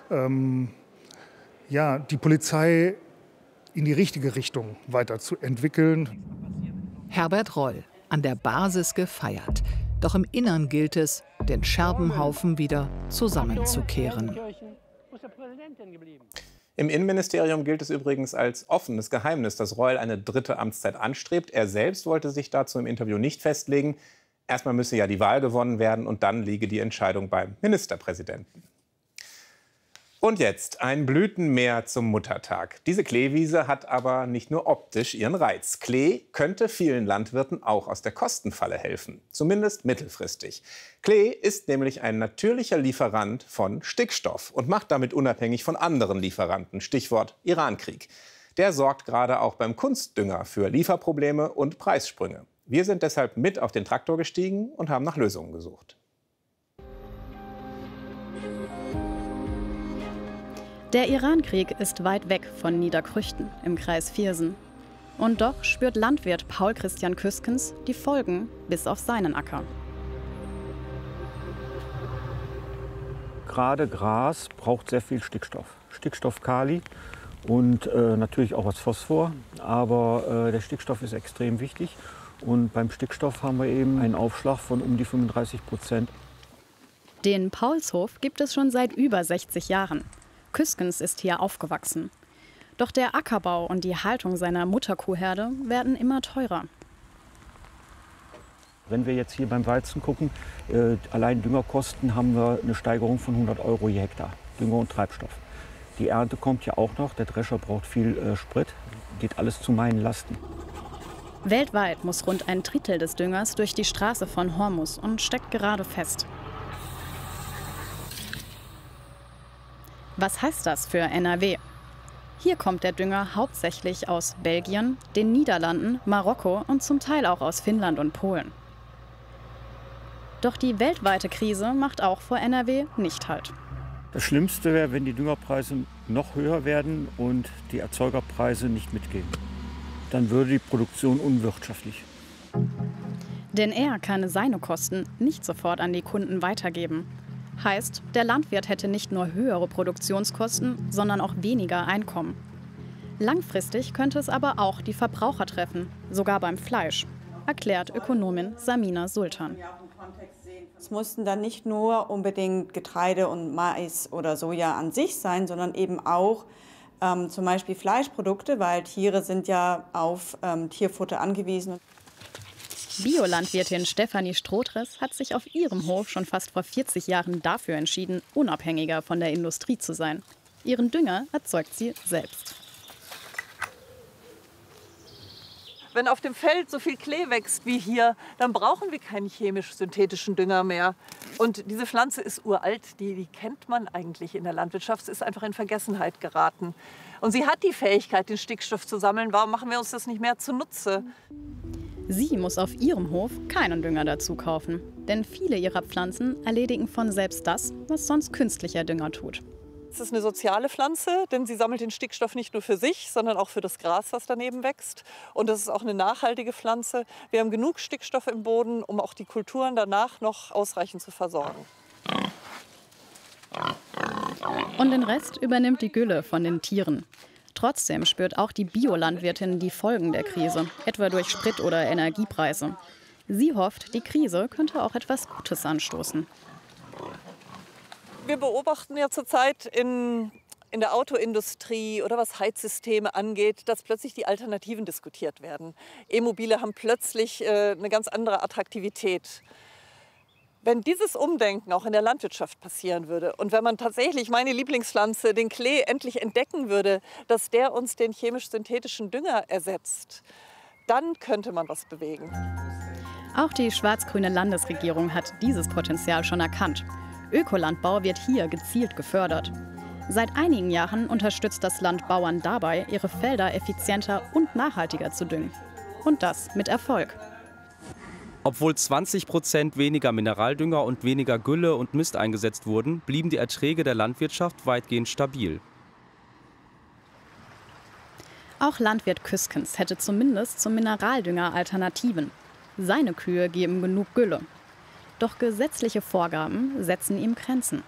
die Polizei in die richtige Richtung weiterzuentwickeln. Herbert Reul. An der Basis gefeiert. Doch im Innern gilt es, den Scherbenhaufen wieder zusammenzukehren. Im Innenministerium gilt es übrigens als offenes Geheimnis, dass Reul eine dritte Amtszeit anstrebt. Er selbst wollte sich dazu im Interview nicht festlegen. Erstmal müsse ja die Wahl gewonnen werden und dann liege die Entscheidung beim Ministerpräsidenten. Und jetzt ein Blütenmeer zum Muttertag. Diese Kleewiese hat aber nicht nur optisch ihren Reiz. Klee könnte vielen Landwirten auch aus der Kostenfalle helfen, zumindest mittelfristig. Klee ist nämlich ein natürlicher Lieferant von Stickstoff und macht damit unabhängig von anderen Lieferanten, Stichwort Irankrieg. Der sorgt gerade auch beim Kunstdünger für Lieferprobleme und Preissprünge. Wir sind deshalb mit auf den Traktor gestiegen und haben nach Lösungen gesucht. Der Irankrieg ist weit weg von Niederkrüchten im Kreis Viersen. Und doch spürt Landwirt Paul Christian Küskens die Folgen bis auf seinen Acker. Gerade Gras braucht sehr viel Stickstoff. Stickstoff, Kali und natürlich auch was Phosphor. Aber der Stickstoff ist extrem wichtig. Und beim Stickstoff haben wir eben einen Aufschlag von um die 35%. Den Paulshof gibt es schon seit über 60 Jahren. Küskens ist hier aufgewachsen. Doch der Ackerbau und die Haltung seiner Mutterkuhherde werden immer teurer. Wenn wir jetzt hier beim Weizen gucken, allein Düngerkosten haben wir eine Steigerung von 100 € je Hektar, Dünger und Treibstoff. Die Ernte kommt ja auch noch, der Drescher braucht viel Sprit, geht alles zu meinen Lasten. Weltweit muss rund ein Drittel des Düngers durch die Straße von Hormuz und steckt gerade fest. Was heißt das für NRW? Hier kommt der Dünger hauptsächlich aus Belgien, den Niederlanden, Marokko und zum Teil auch aus Finnland und Polen. Doch die weltweite Krise macht auch vor NRW nicht Halt. Das Schlimmste wäre, wenn die Düngerpreise noch höher werden und die Erzeugerpreise nicht mitgehen. Dann würde die Produktion unwirtschaftlich. Denn er kann seine Kosten nicht sofort an die Kunden weitergeben. Heißt, der Landwirt hätte nicht nur höhere Produktionskosten, sondern auch weniger Einkommen. Langfristig könnte es aber auch die Verbraucher treffen, sogar beim Fleisch, erklärt Ökonomin Samina Sultan. Es mussten dann nicht nur unbedingt Getreide und Mais oder Soja an sich sein, sondern eben auch zum Beispiel Fleischprodukte, weil Tiere sind ja auf Tierfutter angewiesen. Biolandwirtin Stefanie Strohtres hat sich auf ihrem Hof schon fast vor 40 Jahren dafür entschieden, unabhängiger von der Industrie zu sein. Ihren Dünger erzeugt sie selbst. Wenn auf dem Feld so viel Klee wächst wie hier, dann brauchen wir keinen chemisch-synthetischen Dünger mehr. Und diese Pflanze ist uralt, die kennt man eigentlich in der Landwirtschaft. Es ist einfach in Vergessenheit geraten. Und sie hat die Fähigkeit, den Stickstoff zu sammeln. Warum machen wir uns das nicht mehr zunutze? Sie muss auf ihrem Hof keinen Dünger dazu kaufen. Denn viele ihrer Pflanzen erledigen von selbst das, was sonst künstlicher Dünger tut. Es ist eine soziale Pflanze, denn sie sammelt den Stickstoff nicht nur für sich, sondern auch für das Gras, das daneben wächst. Und das ist auch eine nachhaltige Pflanze. Wir haben genug Stickstoff im Boden, um auch die Kulturen danach noch ausreichend zu versorgen. Und den Rest übernimmt die Gülle von den Tieren. Trotzdem spürt auch die Biolandwirtin die Folgen der Krise, etwa durch Sprit- oder Energiepreise. Sie hofft, die Krise könnte auch etwas Gutes anstoßen. Wir beobachten ja zurzeit in in der Autoindustrie oder was Heizsysteme angeht, dass plötzlich die Alternativen diskutiert werden. E-Mobile haben plötzlich eine ganz andere Attraktivität. Wenn dieses Umdenken auch in der Landwirtschaft passieren würde und wenn man tatsächlich meine Lieblingspflanze, den Klee, endlich entdecken würde, dass der uns den chemisch-synthetischen Dünger ersetzt, dann könnte man was bewegen. Auch die schwarz-grüne Landesregierung hat dieses Potenzial schon erkannt. Ökolandbau wird hier gezielt gefördert. Seit einigen Jahren unterstützt das Land Bauern dabei, ihre Felder effizienter und nachhaltiger zu düngen. Und das mit Erfolg. Obwohl 20% weniger Mineraldünger und weniger Gülle und Mist eingesetzt wurden, blieben die Erträge der Landwirtschaft weitgehend stabil. Auch Landwirt Küskens hätte zumindest zum Mineraldünger Alternativen. Seine Kühe geben genug Gülle. Doch gesetzliche Vorgaben setzen ihm Grenzen.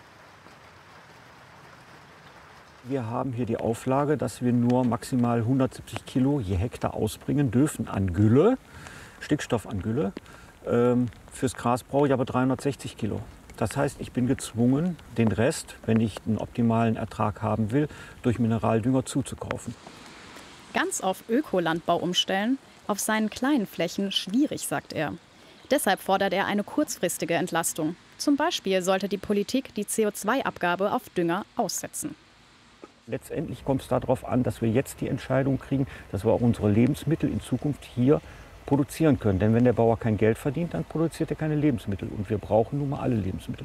Wir haben hier die Auflage, dass wir nur maximal 170 Kilo je Hektar ausbringen dürfen an Gülle, Stickstoff an Gülle. Fürs Gras brauche ich aber 360 Kilo. Das heißt, ich bin gezwungen, den Rest, wenn ich einen optimalen Ertrag haben will, durch Mineraldünger zuzukaufen. Ganz auf Ökolandbau umstellen, auf seinen kleinen Flächen schwierig, sagt er. Deshalb fordert er eine kurzfristige Entlastung. Zum Beispiel sollte die Politik die CO2-Abgabe auf Dünger aussetzen. Letztendlich kommt es darauf an, dass wir jetzt die Entscheidung kriegen, dass wir auch unsere Lebensmittel in Zukunft hier produzieren können. Denn wenn der Bauer kein Geld verdient, dann produziert er keine Lebensmittel. Und wir brauchen nun mal alle Lebensmittel.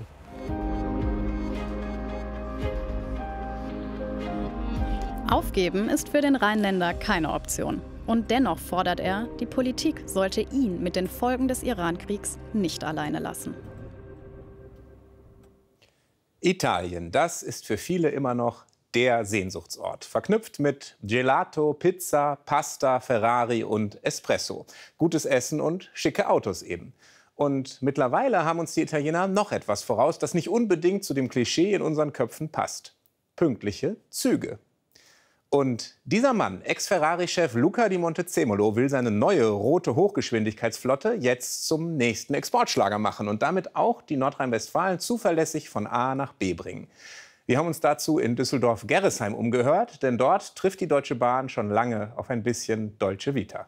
Aufgeben ist für den Rheinländer keine Option. Und dennoch fordert er, die Politik sollte ihn mit den Folgen des Iran-Kriegs nicht alleine lassen. Italien, das ist für viele immer noch der Sehnsuchtsort. Verknüpft mit Gelato, Pizza, Pasta, Ferrari und Espresso. Gutes Essen und schicke Autos eben. Und mittlerweile haben uns die Italiener noch etwas voraus, das nicht unbedingt zu dem Klischee in unseren Köpfen passt. Pünktliche Züge. Und dieser Mann, Ex-Ferrari-Chef Luca di Montezemolo, will seine neue rote Hochgeschwindigkeitsflotte jetzt zum nächsten Exportschlager machen und damit auch die Nordrhein-Westfalen zuverlässig von A nach B bringen. Wir haben uns dazu in Düsseldorf-Gerresheim umgehört, denn dort trifft die Deutsche Bahn schon lange auf ein bisschen Dolce Vita.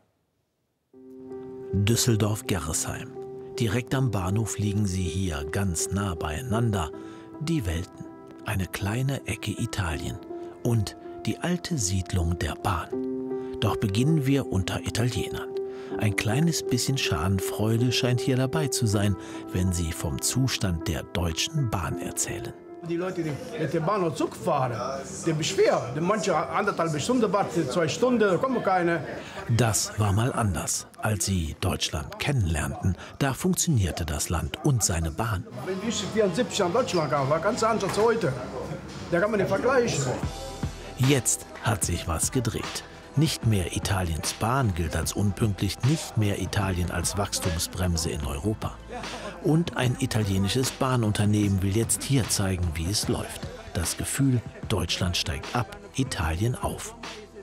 Düsseldorf-Gerresheim. Direkt am Bahnhof liegen sie hier ganz nah beieinander. Die Welten, eine kleine Ecke Italien und die alte Siedlung der Bahn. Doch beginnen wir unter Italienern. Ein kleines bisschen Schadenfreude scheint hier dabei zu sein, wenn sie vom Zustand der Deutschen Bahn erzählen. Die Leute, die mit der Bahn und Zug fahren, die beschweren. Manche 1,5 Stunden warten, 2 Stunden, da kommen keine. Das war mal anders. Als sie Deutschland kennenlernten, da funktionierte das Land und seine Bahn. Wenn ich 74 an Deutschland kam, war ganz anders als heute. Da kann man nicht vergleichen. Jetzt hat sich was gedreht. Nicht mehr Italiens Bahn gilt als unpünktlich, nicht mehr Italien als Wachstumsbremse in Europa. Und ein italienisches Bahnunternehmen will jetzt hier zeigen, wie es läuft. Das Gefühl, Deutschland steigt ab, Italien auf.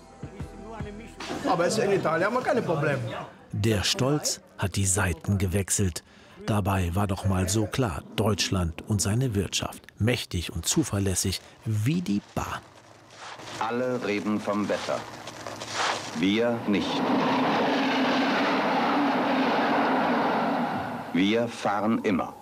Aber in Italien haben wir keine Probleme. Der Stolz hat die Seiten gewechselt. Dabei war doch mal so klar, Deutschland und seine Wirtschaft, mächtig und zuverlässig wie die Bahn. Alle reden vom Wetter. Wir nicht. Wir fahren immer.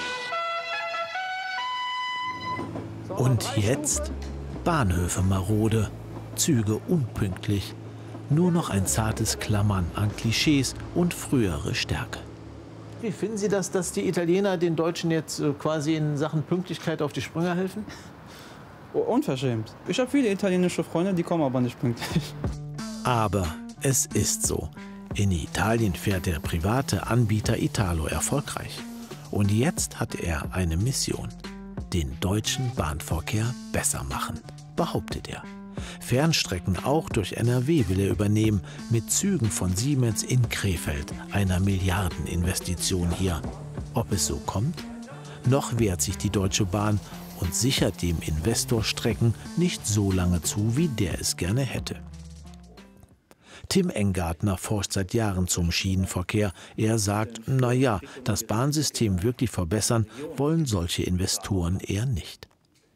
Und jetzt? Bahnhöfe marode, Züge unpünktlich. Nur noch ein zartes Klammern an Klischees und frühere Stärke. Wie finden Sie das, dass die Italiener den Deutschen jetzt quasi in Sachen Pünktlichkeit auf die Sprünge helfen? Unverschämt. Ich habe viele italienische Freunde, die kommen aber nicht pünktlich. Aber es ist so. In Italien fährt der private Anbieter Italo erfolgreich. Und jetzt hat er eine Mission. Den deutschen Bahnverkehr besser machen, behauptet er. Fernstrecken auch durch NRW will er übernehmen, mit Zügen von Siemens in Krefeld, einer Milliardeninvestition hier. Ob es so kommt? Noch wehrt sich die Deutsche Bahn und sichert dem Investor Strecken nicht so lange zu, wie der es gerne hätte. Tim Engartner forscht seit Jahren zum Schienenverkehr. Er sagt, naja, das Bahnsystem wirklich verbessern wollen solche Investoren eher nicht.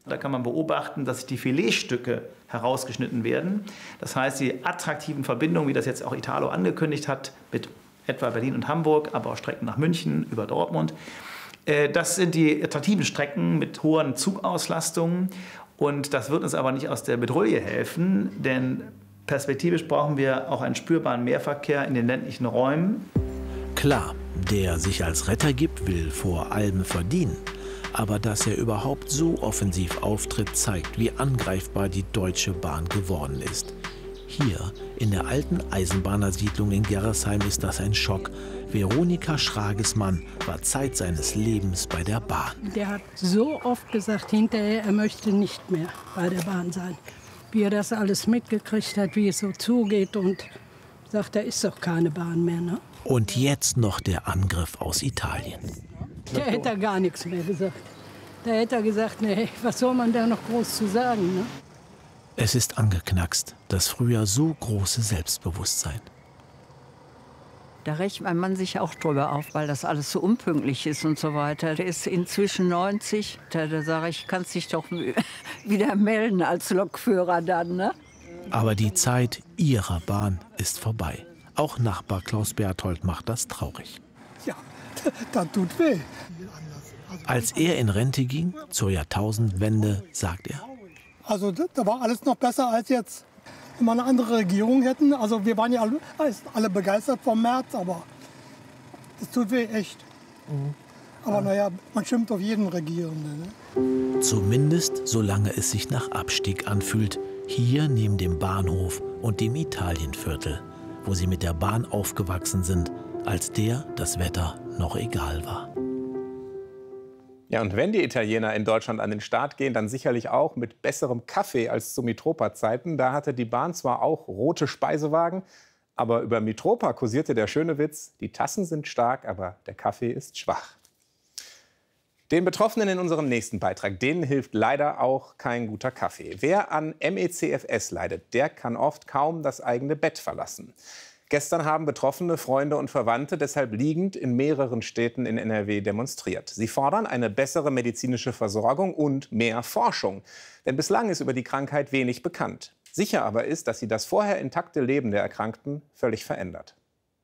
Da kann man beobachten, dass die Filetstücke herausgeschnitten werden. Das heißt, die attraktiven Verbindungen, wie das jetzt auch Italo angekündigt hat, mit etwa Berlin und Hamburg, aber auch Strecken nach München, über Dortmund. Das sind die attraktiven Strecken mit hohen Zugauslastungen. Und das wird uns aber nicht aus der Bedrohung helfen, denn perspektivisch brauchen wir auch einen spürbaren Mehrverkehr in den ländlichen Räumen. Klar, der sich als Retter gibt, will vor allem verdienen. Aber dass er überhaupt so offensiv auftritt, zeigt, wie angreifbar die Deutsche Bahn geworden ist. Hier in der alten Eisenbahnersiedlung in Gerresheim ist das ein Schock. Veronika Schrages Mann war Zeit seines Lebens bei der Bahn. Der hat so oft gesagt hinterher, er möchte nicht mehr bei der Bahn sein. Wie er das alles mitgekriegt hat, wie es so zugeht und sagt, da ist doch keine Bahn mehr. Ne? Und jetzt noch der Angriff aus Italien. Da hätte er gar nichts mehr gesagt. Da hätte er gesagt, nee, was soll man da noch groß zu sagen? Ne? Es ist angeknackst, das früher so große Selbstbewusstsein. Da rechnet mein Mann sich auch drüber auf, weil das alles so unpünktlich ist und so weiter. Der ist inzwischen 90. Da sage ich, kannst dich doch wieder melden als Lokführer dann, ne? Aber die Zeit ihrer Bahn ist vorbei. Auch Nachbar Klaus Berthold macht das traurig. Ja, das tut weh. Als er in Rente ging, zur Jahrtausendwende, sagt er: Also da war alles noch besser als jetzt. Wenn wir eine andere Regierung hätten, also wir waren ja alle begeistert vom März, aber das tut weh, echt. Aber naja, man schimpft auf jeden Regierenden. Ne? Zumindest solange es sich nach Abstieg anfühlt, hier neben dem Bahnhof und dem Italienviertel, wo sie mit der Bahn aufgewachsen sind, als das Wetter noch egal war. Ja, und wenn die Italiener in Deutschland an den Start gehen, dann sicherlich auch mit besserem Kaffee als zu Mitropa-Zeiten. Da hatte die Bahn zwar auch rote Speisewagen, aber über Mitropa kursierte der schöne Witz: Die Tassen sind stark, aber der Kaffee ist schwach. Den Betroffenen in unserem nächsten Beitrag, denen hilft leider auch kein guter Kaffee. Wer an ME/CFS leidet, der kann oft kaum das eigene Bett verlassen. Gestern haben Betroffene, Freunde und Verwandte deshalb liegend in mehreren Städten in NRW demonstriert. Sie fordern eine bessere medizinische Versorgung und mehr Forschung. Denn bislang ist über die Krankheit wenig bekannt. Sicher aber ist, dass sie das vorher intakte Leben der Erkrankten völlig verändert.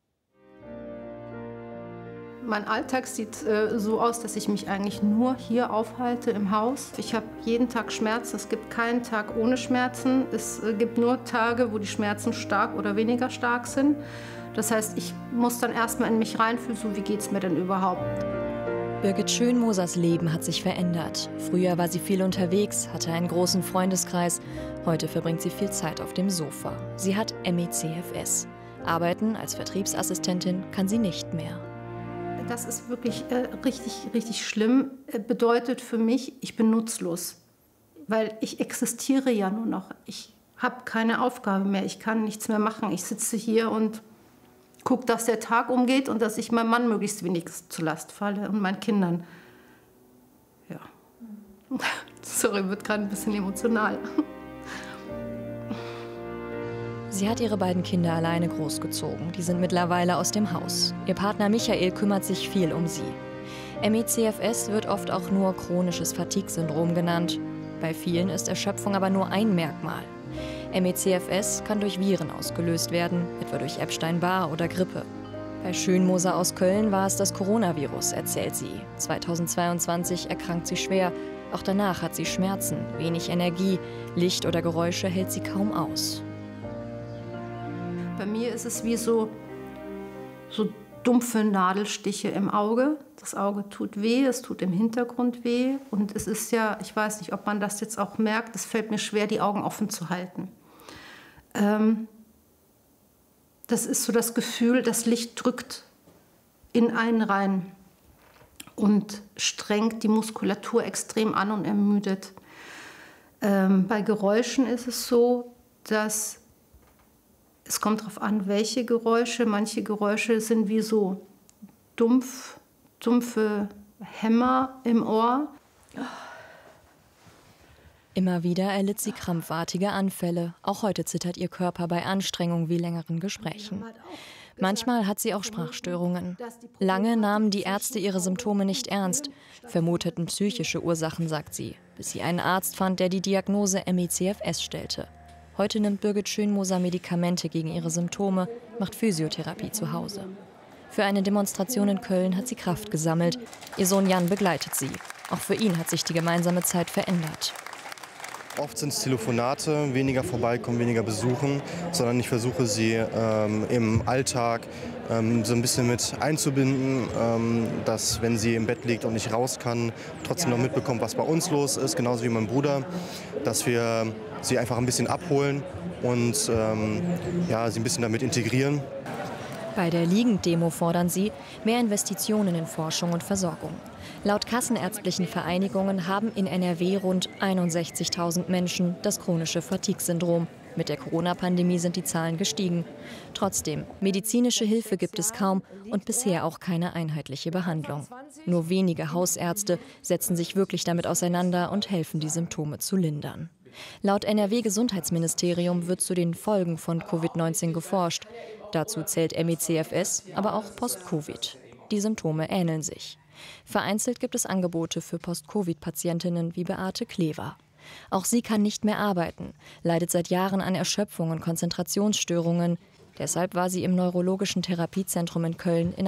Mein Alltag sieht so aus, dass ich mich eigentlich nur hier aufhalte im Haus. Ich habe jeden Tag Schmerzen. Es gibt keinen Tag ohne Schmerzen. Es gibt nur Tage, wo die Schmerzen stark oder weniger stark sind. Das heißt, ich muss dann erstmal in mich reinfühlen, so wie geht es mir denn überhaupt. Birgit Schönmosers Leben hat sich verändert. Früher war sie viel unterwegs, hatte einen großen Freundeskreis. Heute verbringt sie viel Zeit auf dem Sofa. Sie hat ME/CFS. Arbeiten als Vertriebsassistentin kann sie nicht mehr. Das ist wirklich richtig schlimm. Bedeutet für mich, ich bin nutzlos. Weil ich existiere ja nur noch. Ich habe keine Aufgabe mehr. Ich kann nichts mehr machen. Ich sitze hier und gucke, dass der Tag umgeht und dass ich meinem Mann möglichst wenig zur Last falle und meinen Kindern. Ja. Sorry, wird gerade ein bisschen emotional. Sie hat ihre beiden Kinder alleine großgezogen. Die sind mittlerweile aus dem Haus. Ihr Partner Michael kümmert sich viel um sie. ME/CFS wird oft auch nur chronisches Fatigue-Syndrom genannt. Bei vielen ist Erschöpfung aber nur ein Merkmal. ME/CFS kann durch Viren ausgelöst werden, etwa durch Epstein-Barr oder Grippe. Bei Schönmoser aus Köln war es das Coronavirus, erzählt sie. 2022 erkrankt sie schwer. Auch danach hat sie Schmerzen, wenig Energie. Licht oder Geräusche hält sie kaum aus. Bei mir ist es wie so dumpfe Nadelstiche im Auge. Das Auge tut weh, es tut im Hintergrund weh. Und es ist ja, ich weiß nicht, ob man das jetzt auch merkt, es fällt mir schwer, die Augen offen zu halten. Das ist so das Gefühl, das Licht drückt in einen rein und strengt die Muskulatur extrem an und ermüdet. Bei Geräuschen ist es so, dass es kommt darauf an, welche Geräusche. Manche Geräusche sind wie so dumpfe Hämmer im Ohr. Immer wieder erlitt sie krampfartige Anfälle. Auch heute zittert ihr Körper bei Anstrengung wie längeren Gesprächen. Manchmal hat sie auch Sprachstörungen. Lange nahmen die Ärzte ihre Symptome nicht ernst, vermuteten psychische Ursachen, sagt sie, bis sie einen Arzt fand, der die Diagnose ME/CFS stellte. Heute nimmt Birgit Schönmoser Medikamente gegen ihre Symptome, macht Physiotherapie zu Hause. Für eine Demonstration in Köln hat sie Kraft gesammelt. Ihr Sohn Jan begleitet sie. Auch für ihn hat sich die gemeinsame Zeit verändert. Oft sind es Telefonate, weniger vorbeikommen, weniger besuchen, sondern ich versuche sie im Alltag so ein bisschen mit einzubinden, dass wenn sie im Bett liegt und nicht raus kann, trotzdem noch mitbekommt, was bei uns los ist, genauso wie mein Bruder, dass wir sie einfach ein bisschen abholen und sie ein bisschen damit integrieren. Bei der Liegenddemo fordern sie mehr Investitionen in Forschung und Versorgung. Laut kassenärztlichen Vereinigungen haben in NRW rund 61.000 Menschen das chronische Fatigue-Syndrom. Mit der Corona-Pandemie sind die Zahlen gestiegen. Trotzdem, medizinische Hilfe gibt es kaum und bisher auch keine einheitliche Behandlung. Nur wenige Hausärzte setzen sich wirklich damit auseinander und helfen, die Symptome zu lindern. Laut NRW-Gesundheitsministerium wird zu den Folgen von Covid-19 geforscht. Dazu zählt ME/CFS, aber auch Post-Covid. Die Symptome ähneln sich. Vereinzelt gibt es Angebote für Post-Covid-Patientinnen wie Beate Klever. Auch sie kann nicht mehr arbeiten, leidet seit Jahren an Erschöpfung und Konzentrationsstörungen. Deshalb war sie im Neurologischen Therapiezentrum in Köln in